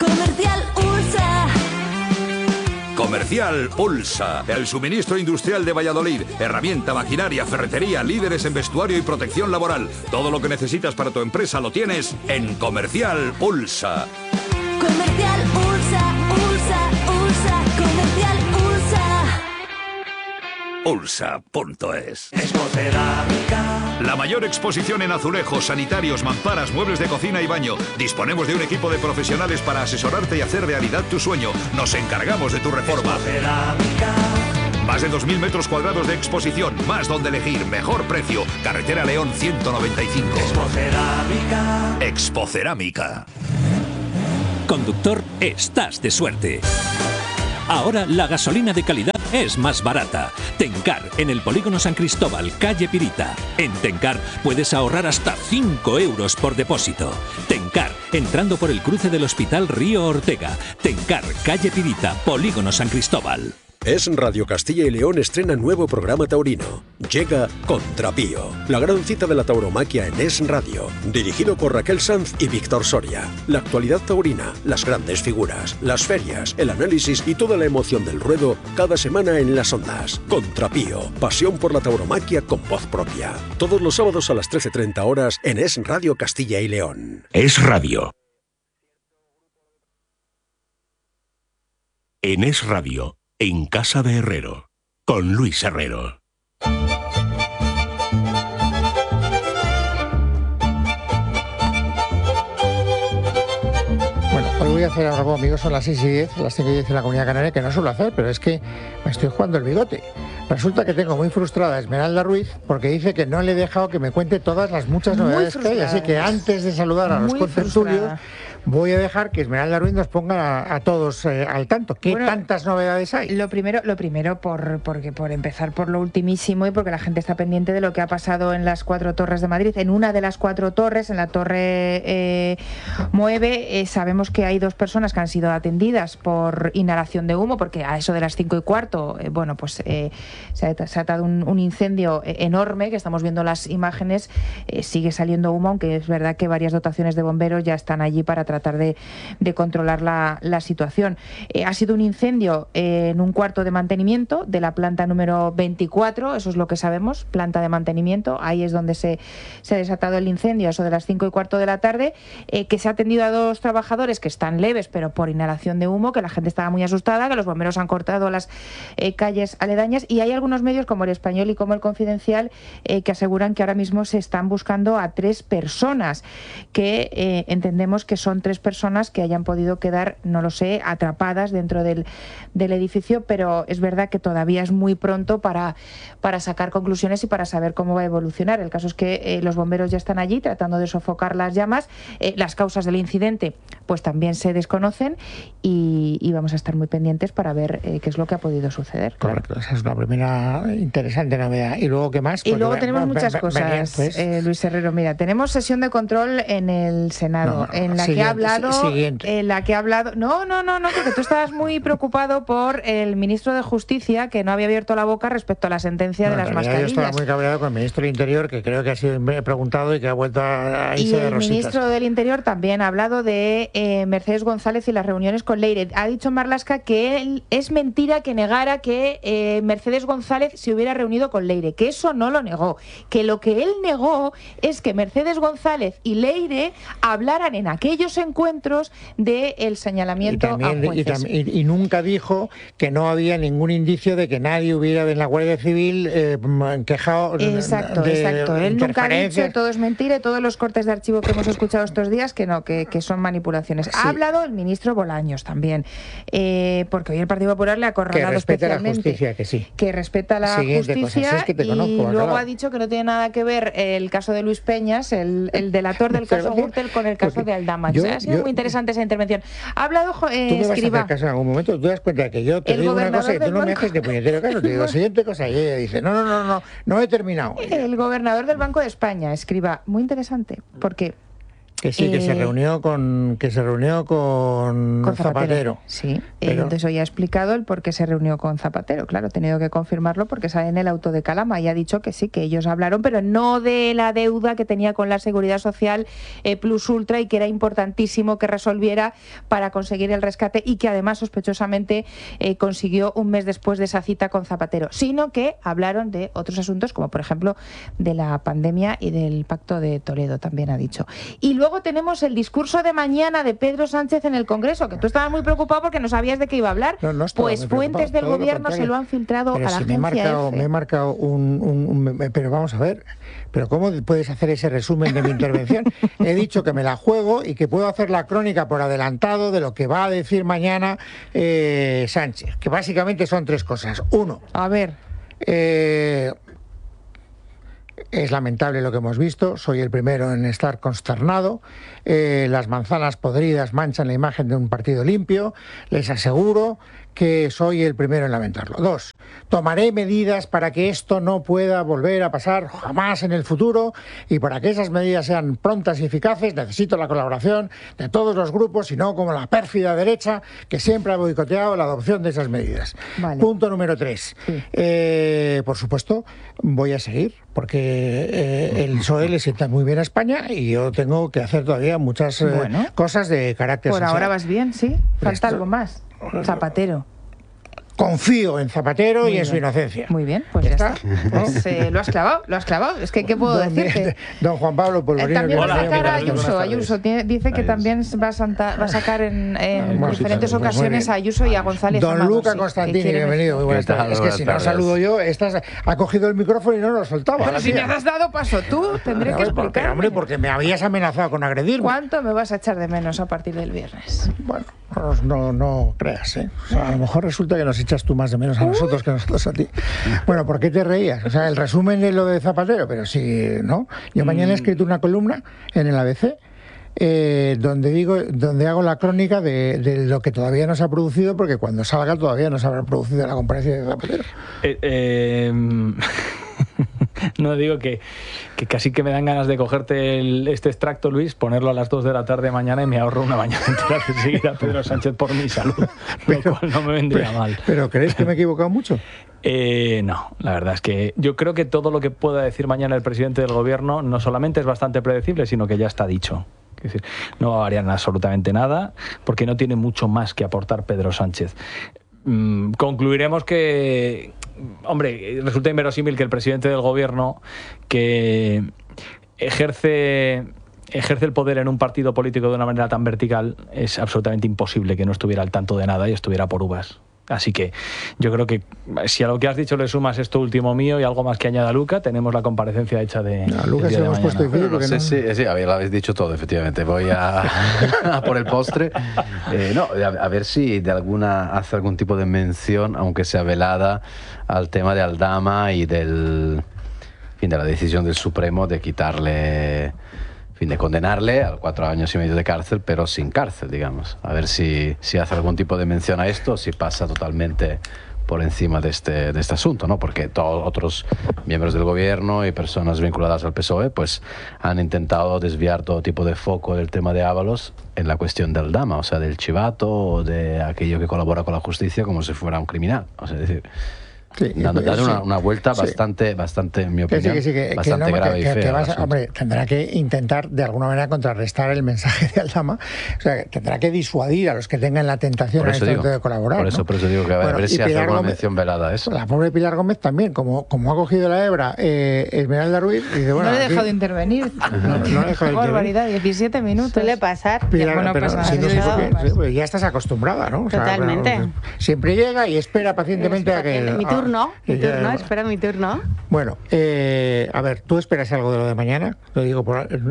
Comercial Ulsa, el suministro industrial de Valladolid, herramienta, maquinaria, ferretería, líderes en vestuario y protección laboral. Todo lo que necesitas para tu empresa lo tienes en Comercial Ulsa. Comercial Ulsa, Ulsa, Ulsa, Comercial. Ulsa.es. La mayor exposición en azulejos, sanitarios, mamparas, muebles de cocina y baño. Disponemos de un equipo de profesionales para asesorarte y hacer realidad tu sueño. Nos encargamos de tu reforma. Más de 2.000 metros cuadrados de exposición, más donde elegir, mejor precio. Carretera León 195. Expocerámica. Conductor, estás de suerte. Ahora la gasolina de calidad es más barata. Tencar, en el Polígono San Cristóbal, calle Pirita. En Tencar puedes ahorrar hasta 5 euros por depósito. Tencar, entrando por el cruce del Hospital Río Ortega. Tencar, calle Pirita, Polígono San Cristóbal. Es Radio Castilla y León estrena nuevo programa taurino. Llega Contrapío, la gran cita de la tauromaquia en Es Radio, dirigido por Raquel Sanz y Víctor Soria. La actualidad taurina, las grandes figuras, las ferias, el análisis y toda la emoción del ruedo cada semana en las ondas. Contrapío, pasión por la tauromaquia con voz propia. Todos los sábados a las 13:30 horas en Es Radio Castilla y León. Es Radio. En Es Radio. En Casa de Herrero, con Luis Herrero. Bueno, hoy voy a hacer algo, amigos, son las 6:10, las 5:10 en la Comunidad Canaria, que no suelo hacer, pero es que me estoy jugando el bigote. Resulta que tengo muy frustrada a Esmeralda Ruiz porque dice que no le he dejado que me cuente todas las muchas novedades que hay, así que antes de saludar a los contertulios voy a dejar que Esmeralda Ruiz nos ponga a todos al tanto. ¿Qué tantas novedades hay? Lo primero por empezar por lo ultimísimo y porque la gente está pendiente de lo que ha pasado en las 4 torres de Madrid. En una de las 4 torres, en la torre Moeve, sabemos que hay 2 personas que han sido atendidas por inhalación de humo, porque a eso de las 5:15, se ha atado un incendio enorme, que estamos viendo las imágenes, sigue saliendo humo, aunque es verdad que varias dotaciones de bomberos ya están allí para tratar de controlar la situación. Ha sido un incendio en un cuarto de mantenimiento de la planta número 24, eso es lo que sabemos, planta de mantenimiento. Ahí es donde se ha desatado el incendio, eso de las 5:15 de la tarde, que se ha atendido a 2 trabajadores que están leves, pero por inhalación de humo, que la gente estaba muy asustada, que los bomberos han cortado las calles aledañas, y hay algunos medios como El Español y como El Confidencial que aseguran que ahora mismo se están buscando a 3 personas, que entendemos que son 3 personas que hayan podido quedar, no lo sé, atrapadas dentro del edificio, pero es verdad que todavía es muy pronto para sacar conclusiones y para saber cómo va a evolucionar. El caso es que los bomberos ya están allí tratando de sofocar las llamas. Las causas del incidente pues también se desconocen y vamos a estar muy pendientes para ver qué es lo que ha podido suceder. Correcto, esa es la primera interesante novedad. ¿Y luego qué más? Y luego tenemos muchas cosas, Luis Herrero. Mira, tenemos sesión de control en el Senado, en la que ha hablado... No, porque tú estabas muy preocupado por el ministro de Justicia, que no había abierto la boca respecto a la sentencia de las mascarillas. Yo estaba muy cabreado con el ministro del Interior, que creo que ha sido preguntado y que ha vuelto a irse de rositas. Y el ministro del Interior también ha hablado de Mercedes González y las reuniones con Leire. Ha dicho Marlaska que es mentira que negara que Mercedes González se hubiera reunido con Leire, que eso no lo negó, que lo que él negó es que Mercedes González y Leire hablaran en aquellos encuentros del señalamiento a jueces. Y nunca dijo que no había ningún indicio de que nadie hubiera en la Guardia Civil quejado exacto. Él nunca ha dicho todo es mentira, y todos los cortes de archivo que hemos escuchado estos días que no, que son manipulaciones. Sí. Ha hablado el ministro Bolaños también, porque hoy el Partido Popular le ha acorralado especialmente. Que respeta la justicia, y luego ha dicho que no tiene nada que ver el caso de Luis Peñas, el delator del caso Gürtel, con el caso de Aldama. Ha sido muy interesante esa intervención. Ha hablado Escrivá. ¿Tú me vas a hacer caso en algún momento? ¿Tú das cuenta que yo te digo una cosa y tú no me haces de puñetero caso? Te digo, siguiente cosa, y ella dice, no he terminado. El gobernador del Banco de España, Escrivá, muy interesante, porque... Que sí, que se reunió con Zapatero. Sí, entonces hoy ha explicado el por qué se reunió con Zapatero. Claro, he tenido que confirmarlo porque sale en el auto de Calama y ha dicho que sí, que ellos hablaron, pero no de la deuda que tenía con la Seguridad Social Plus Ultra, y que era importantísimo que resolviera para conseguir el rescate, y que además sospechosamente consiguió un mes después de esa cita con Zapatero, sino que hablaron de otros asuntos, como por ejemplo de la pandemia y del Pacto de Toledo, también ha dicho. Y luego luego tenemos el discurso de mañana de Pedro Sánchez en el Congreso, que tú estabas muy preocupado porque no sabías de qué iba a hablar. No pues fuentes del gobierno se lo han filtrado pero a la si agencia EFE. Me he marcado pero vamos a ver, pero ¿cómo puedes hacer ese resumen de mi intervención? He dicho que me la juego y que puedo hacer la crónica por adelantado de lo que va a decir mañana Sánchez, que básicamente son 3 cosas. 1. A ver. Es lamentable lo que hemos visto, soy el primero en estar consternado, las manzanas podridas manchan la imagen de un partido limpio, les aseguro que soy el primero en lamentarlo. 2. Tomaré medidas para que esto no pueda volver a pasar jamás en el futuro, y para que esas medidas sean prontas y eficaces necesito la colaboración de todos los grupos y no como la pérfida derecha que siempre ha boicoteado la adopción de esas medidas. Vale. Punto número 3. Sí. Por supuesto, voy a seguir porque el PSOE le sienta muy bien a España y yo tengo que hacer todavía muchas cosas de carácter social. Por ahora vas bien, ¿sí? Falta algo más. Zapatero. Confío en Zapatero y en su inocencia. Muy bien, pues ya está. Pues, lo has clavado. Es que, ¿qué puedo decirte? Don Juan Pablo Polvorino. También va a sacar a Ayuso. Ayuso dice que también va a sacar en diferentes ocasiones a Ayuso y a González Don Amado, Luca Constantini, bienvenido. Muy buenas tardes. Es que si no saludo yo, ha cogido el micrófono y no lo soltaba. Pero si me has dado paso tú, tendré que explicar. Pero hombre, porque me habías amenazado con agredirme. ¿Cuánto me vas a echar de menos a partir del viernes? Bueno, no creas, ¿eh? O sea, a lo mejor resulta que nos echas tú más de menos a nosotros que nosotros a ti. Bueno, ¿por qué te reías? O sea, el resumen de lo de Zapatero, pero sí, ¿no? Yo mañana he escrito una columna en el ABC donde hago la crónica de lo que todavía no se ha producido, porque cuando salga todavía no se habrá producido la comparecencia de Zapatero. No, digo que casi que me dan ganas de cogerte este extracto, Luis, ponerlo a las 2 de la tarde mañana y me ahorro una mañana entera de seguir a Pedro Sánchez por mi salud, lo cual no me vendría mal. ¿Pero crees que me he equivocado mucho? No, la verdad es que yo creo que todo lo que pueda decir mañana el presidente del gobierno no solamente es bastante predecible, sino que ya está dicho. Es decir, no va a variar absolutamente nada, porque no tiene mucho más que aportar Pedro Sánchez. Concluiremos que, hombre, resulta inverosímil que el presidente del gobierno, que ejerce el poder en un partido político de una manera tan vertical, es absolutamente imposible que no estuviera al tanto de nada y estuviera por uvas. Así que yo creo que si a lo que has dicho le sumas esto último mío y algo más que añada Luca, tenemos la comparecencia hecha de Luca se hemos puesto difícil. No sé si lo habéis dicho todo, efectivamente. Voy a por el postre. A ver si hace algún tipo de mención, aunque sea velada, al tema de Aldama y de la decisión del Supremo de quitarle, de condenarle a 4 años y medio de cárcel, pero sin cárcel, digamos. A ver si hace algún tipo de mención a esto, si pasa totalmente por encima de este asunto, ¿no? Porque todos otros miembros del gobierno y personas vinculadas al PSOE pues han intentado desviar todo tipo de foco del tema de Ábalos en la cuestión del Aldama, o sea, del chivato o de aquello que colabora con la justicia como si fuera un criminal. O sea, es decir, darle una vuelta bastante, en mi opinión, bastante grave y fea. Hombre, tendrá que intentar de alguna manera contrarrestar el mensaje de Aldama, o sea, tendrá que disuadir a los que tengan la tentación de colaborar. Por eso digo que a ver si hace alguna mención velada a eso. La pobre Pilar Gómez también, como ha cogido la hebra Esmeralda Ruiz, dice, bueno, no le he dejado de intervenir. Qué barbaridad, 17 minutos. Suele pasar. Pilar, pues ya estás acostumbrada, ¿no? O sea, totalmente. Siempre llega y espera pacientemente a que... Espera mi turno. Bueno, a ver, ¿tú esperas algo de lo de mañana? Lo digo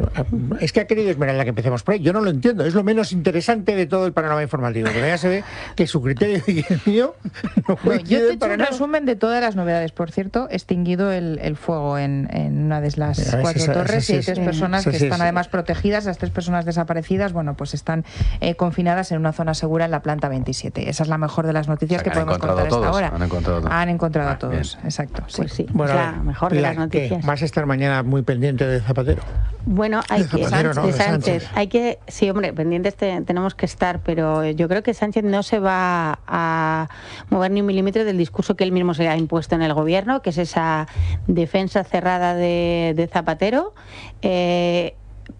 es que ha querido Esmeralda que empecemos por ahí. Yo no lo entiendo, es lo menos interesante de todo el panorama informativo, pero ya se ve que su criterio y el mío no coinciden. Yo te he hecho un resumen de todas las novedades. Por cierto, extinguido el fuego en una de las 4 torres y hay 3 personas que están además protegidas. Las 3 personas desaparecidas, bueno, pues están confinadas en una zona segura en la planta 27. Esa es la mejor de las noticias que podemos contar hasta ahora. Han encontrado a todos, exacto. Pues sí, bueno, la mejor de las noticias. ¿Vas a estar mañana muy pendiente de Zapatero? Bueno, de Sánchez. Sí, hombre, pendientes tenemos que estar, pero yo creo que Sánchez no se va a mover ni un milímetro del discurso que él mismo se ha impuesto en el gobierno, que es esa defensa cerrada de Zapatero.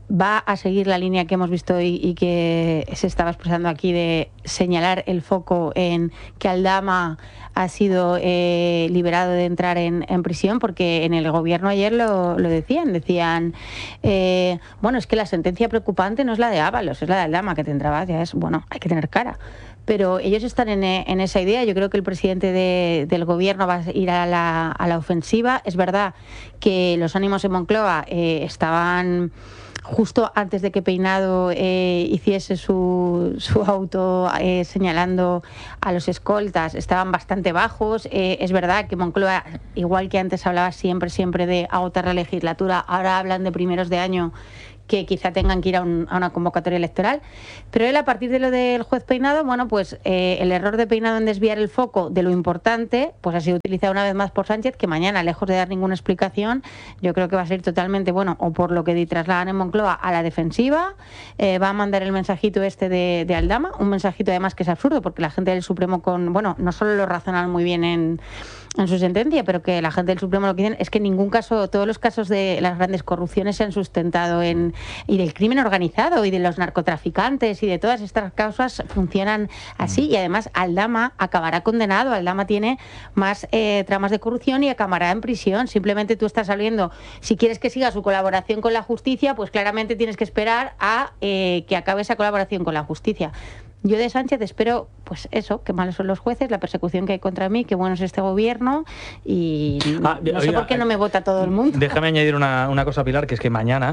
va a seguir la línea que hemos visto y que se estaba expresando aquí de señalar el foco en que Aldama ha sido liberado de entrar en prisión, porque en el gobierno ayer lo decían, bueno, es que la sentencia preocupante no es la de Ábalos, es la de Aldama, que tendrá, ya es, bueno, hay que tener cara. Pero ellos están en esa idea. Yo creo que el presidente del gobierno va a ir a la ofensiva. Es verdad que los ánimos en Moncloa estaban justo antes de que Peinado hiciese su auto señalando a los escoltas, estaban bastante bajos. Es verdad que Moncloa, igual que antes hablaba siempre de agotar la legislatura, ahora hablan de primeros de año, que quizá tengan que ir a una convocatoria electoral. Pero él, a partir de lo del juez Peinado, bueno, pues el error de Peinado en desviar el foco de lo importante, pues ha sido utilizado una vez más por Sánchez, que mañana, lejos de dar ninguna explicación, yo creo que va a ser totalmente, bueno, o por lo que trasladan en Moncloa, a la defensiva, va a mandar el mensajito este de Aldama, un mensajito además que es absurdo, porque la gente del Supremo no solo lo razonan muy bien en su sentencia, pero que la gente del Supremo lo que dicen es que en ningún caso, todos los casos de las grandes corrupciones se han sustentado y del crimen organizado y de los narcotraficantes y de todas estas causas funcionan así, y además Aldama acabará condenado. Aldama tiene más tramas de corrupción y acabará en prisión. Simplemente tú estás saliendo, si quieres que siga su colaboración con la justicia, pues claramente tienes que esperar a que acabe esa colaboración con la justicia. Yo de Sánchez espero, pues eso, que malos son los jueces, la persecución que hay contra mí, que bueno es este gobierno, y no sé por qué no me vota todo el mundo. Déjame añadir una cosa, Pilar, que es que mañana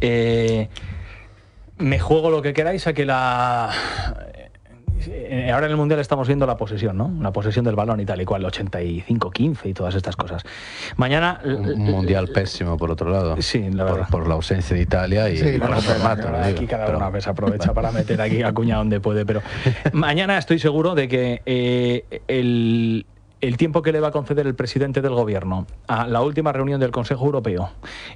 me juego lo que queráis a que ahora en el Mundial estamos viendo la posesión, ¿no? La posesión del balón y tal y cual, 85-15 y todas estas cosas. Mañana... Un Mundial pésimo, por otro lado. Sí, la verdad. Por la ausencia de Italia y por el formato. Aquí cada una vez aprovecha para meter aquí a cuña donde puede, pero mañana estoy seguro de que el tiempo que le va a conceder el presidente del gobierno a la última reunión del Consejo Europeo,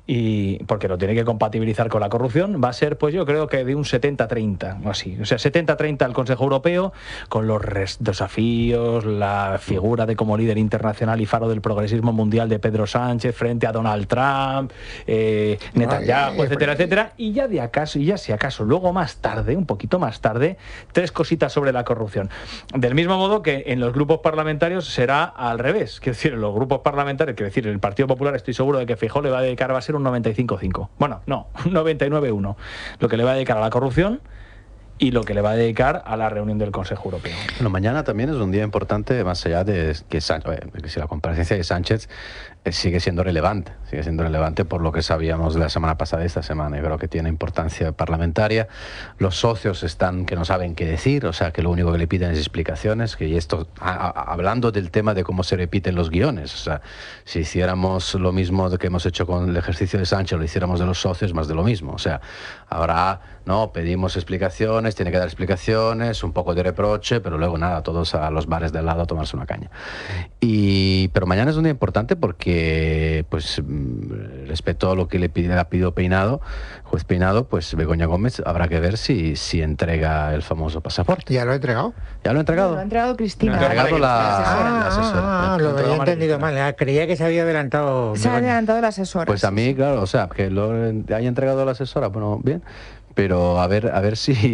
y porque lo tiene que compatibilizar con la corrupción, va a ser, pues yo creo que de un 70-30 o así. O sea, 70-30 al Consejo Europeo, con los desafíos, la figura de como líder internacional y faro del progresismo mundial de Pedro Sánchez frente a Donald Trump, Netanyahu, etcétera, etcétera. Y ya si acaso, luego más tarde, un poquito más tarde, 3 cositas sobre la corrupción. Del mismo modo que en los grupos parlamentarios será al revés, quiero decir, en los grupos parlamentarios, quiero decir, en el Partido Popular estoy seguro de que Feijóo le va a dedicar, va a ser un 95-5. Bueno, no, un 99-1. Lo que le va a dedicar a la corrupción y lo que le va a dedicar a la reunión del Consejo Europeo. Bueno, mañana también es un día importante, más allá de que si la comparecencia de Sánchez sigue siendo relevante por lo que sabíamos de la semana pasada y esta semana. Yo creo que tiene importancia parlamentaria. Los socios que no saben qué decir, o sea, que lo único que le piden es explicaciones, que esto, hablando del tema de cómo se repiten los guiones, o sea, si hiciéramos lo mismo que hemos hecho con el ejercicio de Sánchez, lo hiciéramos de los socios, más de lo mismo. O sea, habrá, no, pedimos explicaciones, tiene que dar explicaciones, un poco de reproche, pero luego nada, todos a los bares de al lado a tomarse una caña. Pero mañana es un día importante porque, pues, respecto a lo que le ha pedido Peinado, juez Peinado, pues Begoña Gómez habrá que ver si entrega el famoso pasaporte. ¿Ya lo ha entregado? ¿Ya lo ha entregado? Lo ha entregado Cristina. Lo ha entregado la asesora. Lo había entendido mal. Creía que se había adelantado. Se ha adelantado la asesora. Pues a mí, claro, o sea, que lo haya entregado a la asesora, bueno, bien. Pero a ver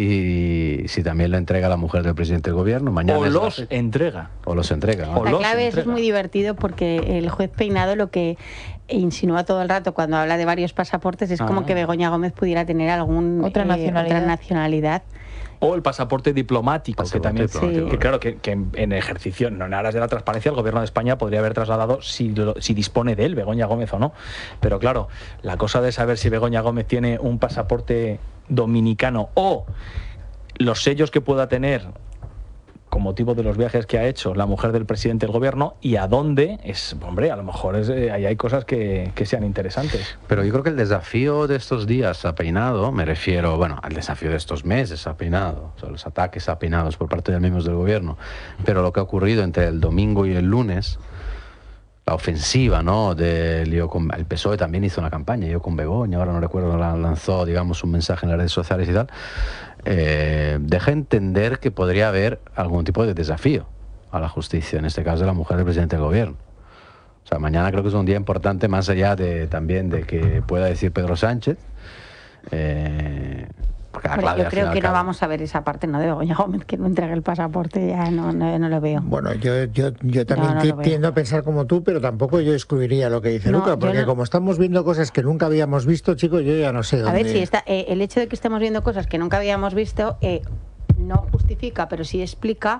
si también lo entrega la mujer del presidente del gobierno. Mañana o los entrega. O los entrega. ¿no? La clave es muy divertido porque el juez Peinado lo que insinúa todo el rato cuando habla de varios pasaportes es como que Begoña Gómez pudiera tener otra nacionalidad. O el pasaporte diplomático, que también, que claro, que en ejercicio, no en aras de la transparencia, el gobierno de España podría haber trasladado si dispone de él, Begoña Gómez o no. Pero claro, la cosa de saber si Begoña Gómez tiene un pasaporte dominicano o los sellos que pueda tener con motivo de los viajes que ha hecho la mujer del presidente del gobierno y a dónde, hombre, a lo mejor ahí hay cosas que sean interesantes. Pero yo creo que el desafío de estos días a Peinado, me refiero, bueno, al desafío de estos meses a Peinado, o sea, los ataques a Peinados por parte de miembros del gobierno, pero lo que ha ocurrido entre el domingo y el lunes, la ofensiva, ¿no? El PSOE también hizo una campaña, yo con Begoña, ahora no recuerdo, lanzó, digamos, un mensaje en las redes sociales y tal, deja entender que podría haber algún tipo de desafío a la justicia, en este caso de la mujer del presidente del gobierno. O sea, mañana creo que es un día importante, más allá también de que pueda decir Pedro Sánchez, Yo creo que no vamos a ver esa parte, ¿no? De Begoña Gómez, que no entregue el pasaporte, ya no lo veo. Bueno, yo también tiendo a pensar como tú, pero tampoco yo excluiría lo que dice Luca, porque como estamos viendo cosas que nunca habíamos visto, chicos, yo ya no sé dónde... A ver, si el hecho de que estemos viendo cosas que nunca habíamos visto... no justifica, pero sí explica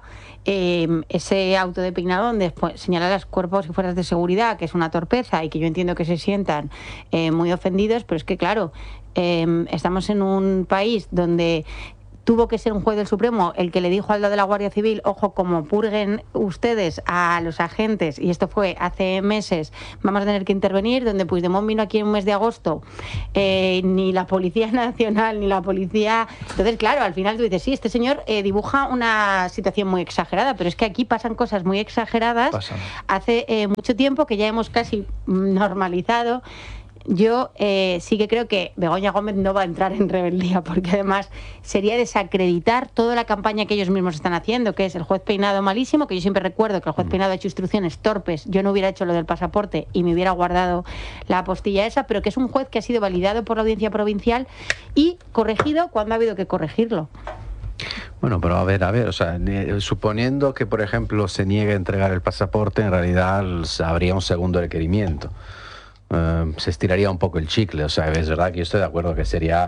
ese auto de peinado donde señala los cuerpos y fuerzas de seguridad, que es una torpeza y que yo entiendo que se sientan muy ofendidos, pero es que claro, estamos en un país donde tuvo que ser un juez del Supremo el que le dijo al de la Guardia Civil, ojo, como purguen ustedes a los agentes, y esto fue hace meses, vamos a tener que intervenir, donde Puigdemont vino aquí en un mes de agosto, ni la Policía Nacional, ni la policía... Entonces, claro, al final tú dices, sí, este señor dibuja una situación muy exagerada, pero es que aquí pasan cosas muy exageradas. Hace mucho tiempo que ya hemos casi normalizado. Yo sí que creo que Begoña Gómez no va a entrar en rebeldía, porque además sería desacreditar toda la campaña que ellos mismos están haciendo, que es el juez Peinado malísimo, que yo siempre recuerdo que el juez Peinado ha hecho instrucciones torpes, yo no hubiera hecho lo del pasaporte y me hubiera guardado la apostilla esa, pero que es un juez que ha sido validado por la Audiencia Provincial y corregido cuando ha habido que corregirlo. Bueno, pero a ver, o sea, suponiendo que, por ejemplo, se niegue a entregar el pasaporte, en realidad habría un segundo requerimiento. Se estiraría un poco el chicle, o sea, es verdad que yo estoy de acuerdo que sería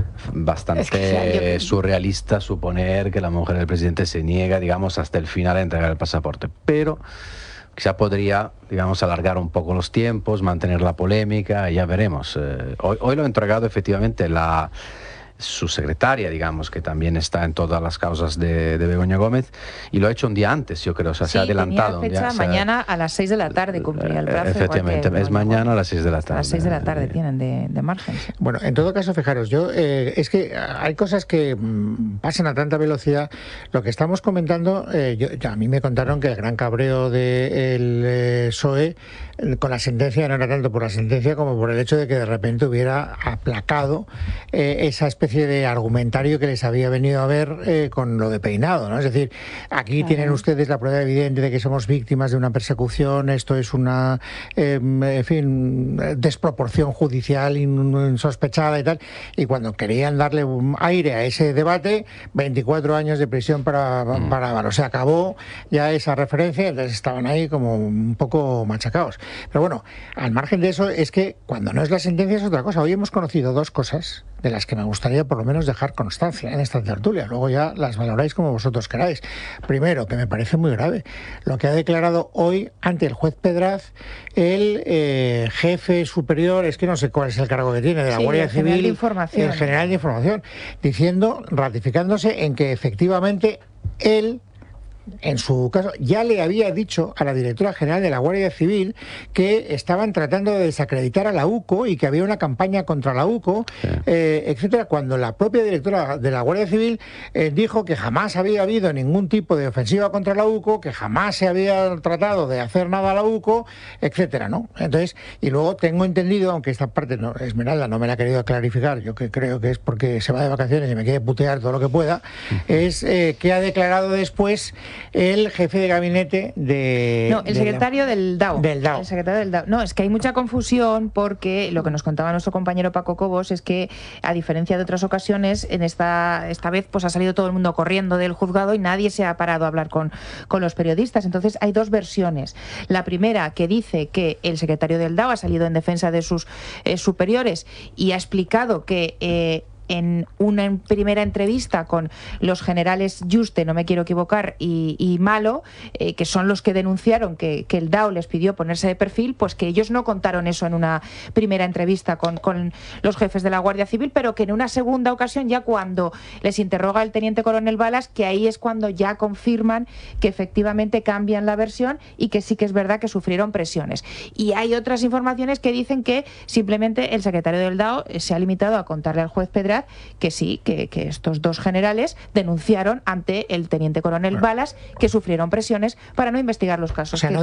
bastante surrealista suponer que la mujer del presidente se niega, digamos, hasta el final a entregar el pasaporte, pero quizá podría, digamos, alargar un poco los tiempos, mantener la polémica, ya veremos. Hoy lo ha entregado efectivamente su secretaria, digamos, que también está en todas las causas de Begoña Gómez, y lo ha hecho un día antes, yo creo, o sea, se ha adelantado. Tenía fecha mañana a las 6 de la tarde, cumpliría el plazo. Efectivamente, es mañana a las 6 de la tarde. A las 6 de la tarde tienen de margen. Bueno, en todo caso, fijaros, es que hay cosas que pasan a tanta velocidad. Lo que estamos comentando, a mí me contaron que el gran cabreo del PSOE con la sentencia no era tanto por la sentencia como por el hecho de que de repente hubiera aplacado esa especie de argumentario que les había venido a ver con lo de Peinado, ¿no? Es decir, aquí tienen ustedes la prueba evidente de que somos víctimas de una persecución, esto es una desproporción judicial insospechada y tal, y cuando querían darle un aire a ese debate, 24 años de prisión para Álvaro. Se acabó ya esa referencia, entonces estaban ahí como un poco machacados. Pero bueno, al margen de eso, es que cuando no es la sentencia es otra cosa. Hoy hemos conocido dos cosas de las que me gustaría por lo menos dejar constancia en esta tertulia. Luego ya las valoráis como vosotros queráis. Primero, que me parece muy grave, lo que ha declarado hoy ante el juez Pedraz el jefe superior, es que no sé cuál es el cargo que tiene, de la Guardia Civil, el general de información, ratificándose en que efectivamente él, en su caso, ya le había dicho a la directora general de la Guardia Civil que estaban tratando de desacreditar a la UCO y que había una campaña contra la UCO, etcétera, cuando la propia directora de la Guardia Civil dijo que jamás había habido ningún tipo de ofensiva contra la UCO, que jamás se había tratado de hacer nada a la UCO, etcétera, ¿no? Entonces, y luego tengo entendido, aunque esta parte Esmeralda no me la ha querido clarificar, yo que creo que es porque se va de vacaciones y me quiere putear todo lo que pueda, es que ha declarado después el jefe de gabinete de... No, el secretario del DAO. Del DAO. El secretario del DAO. No, es que hay mucha confusión porque lo que nos contaba nuestro compañero Paco Cobos es que, a diferencia de otras ocasiones, en esta vez pues ha salido todo el mundo corriendo del juzgado y nadie se ha parado a hablar con los periodistas. Entonces hay dos versiones. La primera, que dice que el secretario del DAO ha salido en defensa de sus superiores y ha explicado que... en una primera entrevista con los generales Juste, no me quiero equivocar, y Malo, que son los que denunciaron que el DAO les pidió ponerse de perfil, pues que ellos no contaron eso en una primera entrevista con los jefes de la Guardia Civil, pero que en una segunda ocasión, ya cuando les interroga el teniente coronel Balas, que ahí es cuando ya confirman que efectivamente cambian la versión y que sí que es verdad que sufrieron presiones. Y hay otras informaciones que dicen que simplemente el secretario del DAO se ha limitado a contarle al juez Pedraz que sí, que estos dos generales denunciaron ante el teniente coronel Balas que sufrieron presiones para no investigar los casos. O sea, no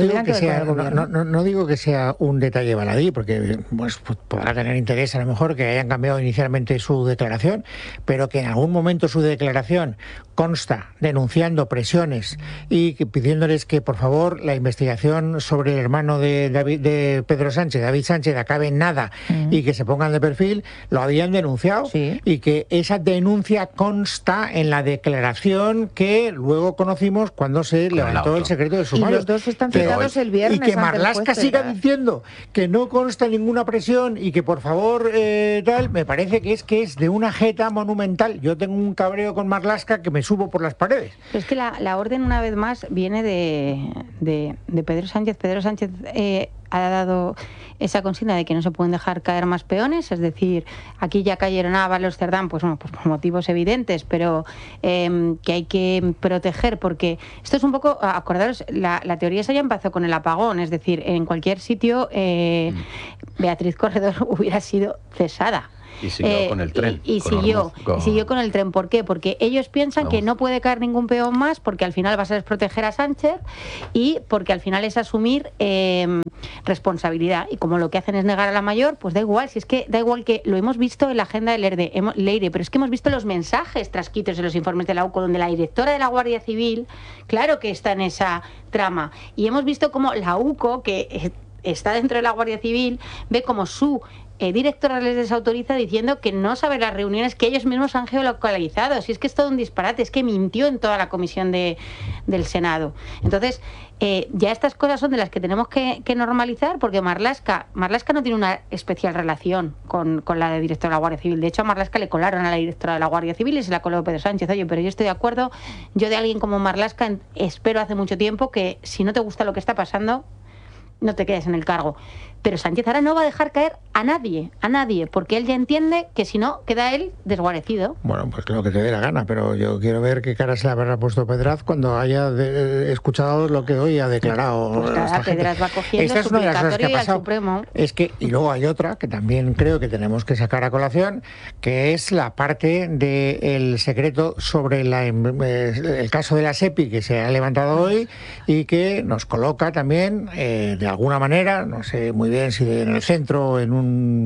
digo que sea un detalle baladí, porque pues podrá tener interés a lo mejor que hayan cambiado inicialmente su declaración, pero que en algún momento su declaración consta denunciando presiones y pidiéndoles que por favor la investigación sobre el hermano de Pedro Sánchez, David Sánchez, acabe en nada y que se pongan de perfil, lo habían denunciado y que esa denuncia consta en la declaración que luego conocimos cuando se levantó el secreto de sumario. Y los dos están citados el viernes. Y que Marlaska siga diciendo que no consta ninguna presión y que por favor tal, me parece que es de una jeta monumental. Yo tengo un cabreo con Marlaska que me subo por las paredes. Pero es que la orden, una vez más, viene de Pedro Sánchez. Pedro Sánchez ha dado esa consigna de que no se pueden dejar caer más peones, es decir, aquí ya cayeron Ábalos, Cerdán, pues bueno, pues por motivos evidentes, pero que hay que proteger, porque esto es un poco, acordaros, la teoría esa ya empezó con el apagón, es decir, en cualquier sitio Beatriz Corredor hubiera sido cesada. Y siguió con el tren. Y siguió con el tren. ¿Por qué? Porque ellos piensan que no puede caer ningún peón más, porque al final vas a desproteger a Sánchez y porque al final es asumir responsabilidad. Y como lo que hacen es negar a la mayor, pues da igual. Si es que da igual, que lo hemos visto en la agenda del Leire, pero es que hemos visto los mensajes trasquitos de los informes de la UCO, donde la directora de la Guardia Civil, claro que está en esa trama. Y hemos visto cómo la UCO, que está dentro de la Guardia Civil, ve como su directora les desautoriza diciendo que no sabe las reuniones que ellos mismos han geolocalizado. Si es que es todo un disparate, es que mintió en toda la comisión del Senado. Entonces, ya estas cosas son de las que tenemos que normalizar, porque Marlaska no tiene una especial relación con la directora de la Guardia Civil. De hecho, a Marlaska le colaron a la directora de la Guardia Civil y se la coló Pedro Sánchez. Oye, pero yo estoy de acuerdo, yo de alguien como Marlaska espero hace mucho tiempo que si no te gusta lo que está pasando, no te quedes en el cargo. Pero Sánchez ahora no va a dejar caer a nadie, porque él ya entiende que si no, queda él desguarecido. Bueno, pues lo que te dé la gana, pero yo quiero ver qué cara se le habrá puesto Pedraz cuando haya escuchado lo que hoy ha declarado. Pues claro, Pedraz va cogiendo suplicatorio al Supremo. Es que, y luego hay otra que también creo que tenemos que sacar a colación, que es la parte del secreto sobre el caso de la SEPI que se ha levantado hoy y que nos coloca también, de alguna manera, no sé muy bien si en el centro o en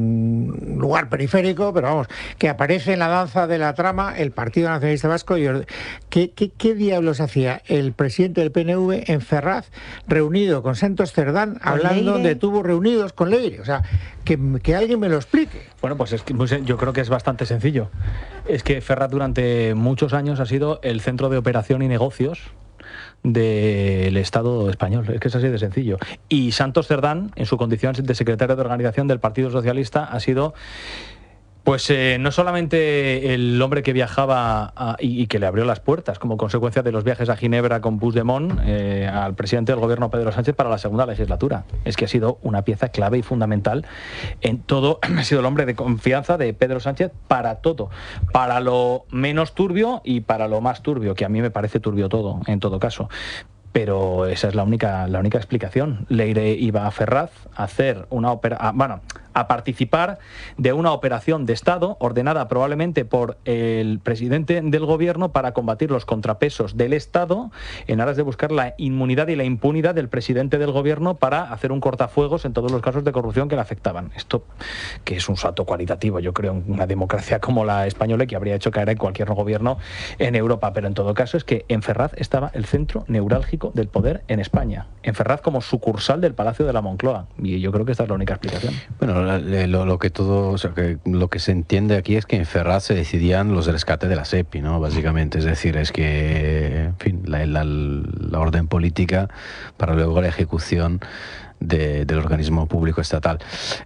un lugar periférico, pero vamos, que aparece en la danza de la trama el Partido Nacionalista Vasco. ¿Qué diablos hacía el presidente del PNV en Ferraz reunido con Santos Cerdán, hablando de tubos reunidos con Leire? O sea, que alguien me lo explique. Bueno, pues es que yo creo que es bastante sencillo. Es que Ferraz durante muchos años ha sido el centro de operación y negocios del Estado español. Es que es así de sencillo. Y Santos Cerdán, en su condición de secretario de organización del Partido Socialista, ha sido pues no solamente el hombre que viajaba y que le abrió las puertas como consecuencia de los viajes a Ginebra con Puigdemont al presidente del gobierno Pedro Sánchez para la segunda legislatura. Es que ha sido una pieza clave y fundamental en todo. Ha sido el hombre de confianza de Pedro Sánchez para todo. Para lo menos turbio y para lo más turbio, que a mí me parece turbio todo, en todo caso. Pero esa es la única explicación. Leire iba a Ferraz a hacer a participar de una operación de Estado ordenada probablemente por el presidente del gobierno para combatir los contrapesos del Estado en aras de buscar la inmunidad y la impunidad del presidente del gobierno para hacer un cortafuegos en todos los casos de corrupción que le afectaban. Esto, que es un salto cualitativo, yo creo, en una democracia como la española, que habría hecho caer en cualquier gobierno en Europa. Pero en todo caso es que en Ferraz estaba el centro neurálgico del poder en España. En Ferraz como sucursal del Palacio de la Moncloa. Y yo creo que esta es la única explicación. Bueno, lo que se entiende aquí es que en Ferraz se decidían los rescates de la SEPI, ¿no? Básicamente, es decir, es que, en fin, la orden política para luego la ejecución del organismo público estatal.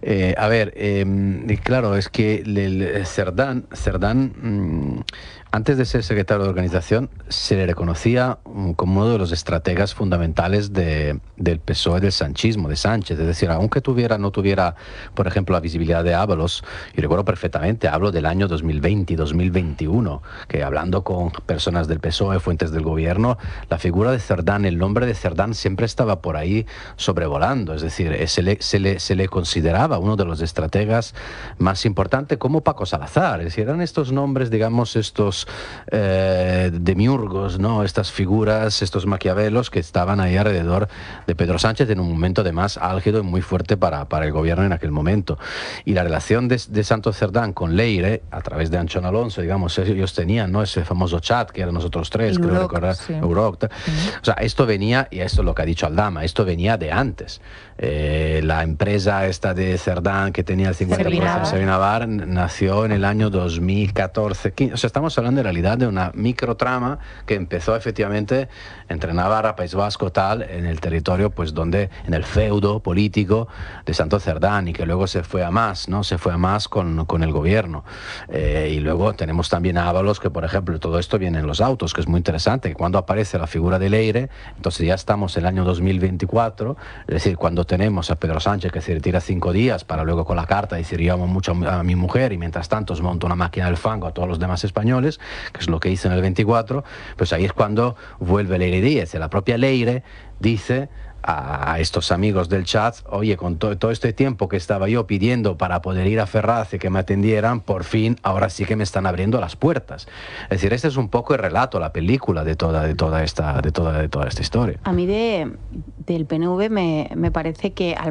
Claro, es que Cerdán, antes de ser secretario de organización, se le reconocía como uno de los estrategas fundamentales del PSOE, del sanchismo, de Sánchez. Es decir, aunque no tuviera, por ejemplo, la visibilidad de Ábalos, y recuerdo perfectamente, hablo del año 2020 y 2021, que hablando con personas del PSOE, fuentes del gobierno, la figura de Cerdán, el nombre de Cerdán siempre estaba por ahí sobrevolando. haciendo. Es decir, se le consideraba uno de los estrategas más importantes, como Paco Salazar. Es decir, eran estos nombres, digamos, estos demiurgos, ¿no? Estas figuras, estos maquiavelos que estaban ahí alrededor de Pedro Sánchez en un momento además álgido y muy fuerte para el gobierno en aquel momento. Y la relación de Santos Cerdán con Leire, a través de Anchón Alonso, digamos, ellos tenían, ¿no?, ese famoso chat que eran nosotros tres, creo recordar, sí. O sea, esto venía, y esto es lo que ha dicho Aldama, esto venía de antes. La empresa esta de Cerdán que tenía el 50%, Servina Bar, nació en el año 2014, 15. O sea, estamos hablando en realidad de una microtrama que empezó efectivamente entre Navarra, País Vasco, tal, en el territorio, pues donde, en el feudo político de Santos Cerdán, y que luego se fue a más, ¿no? Se fue a más con el gobierno. Y luego tenemos también a Ábalos, que por ejemplo, todo esto viene en los autos, que es muy interesante, que cuando aparece la figura de Leire, entonces ya estamos en el año 2024, es decir, cuando tenemos a Pedro Sánchez que se retira 5 días para luego con la carta decir yo amo mucho a mi mujer y mientras tanto os monto una máquina del fango a todos los demás españoles, que es lo que hizo en el 24, pues ahí es cuando vuelve Leire Díez. La propia Leire dice a estos amigos del chat, oye, con todo este tiempo que estaba yo pidiendo para poder ir a Ferraz y que me atendieran, por fin, ahora sí que me están abriendo las puertas. Es decir, este es un poco el relato, la película de toda esta historia. A mí del PNV me parece que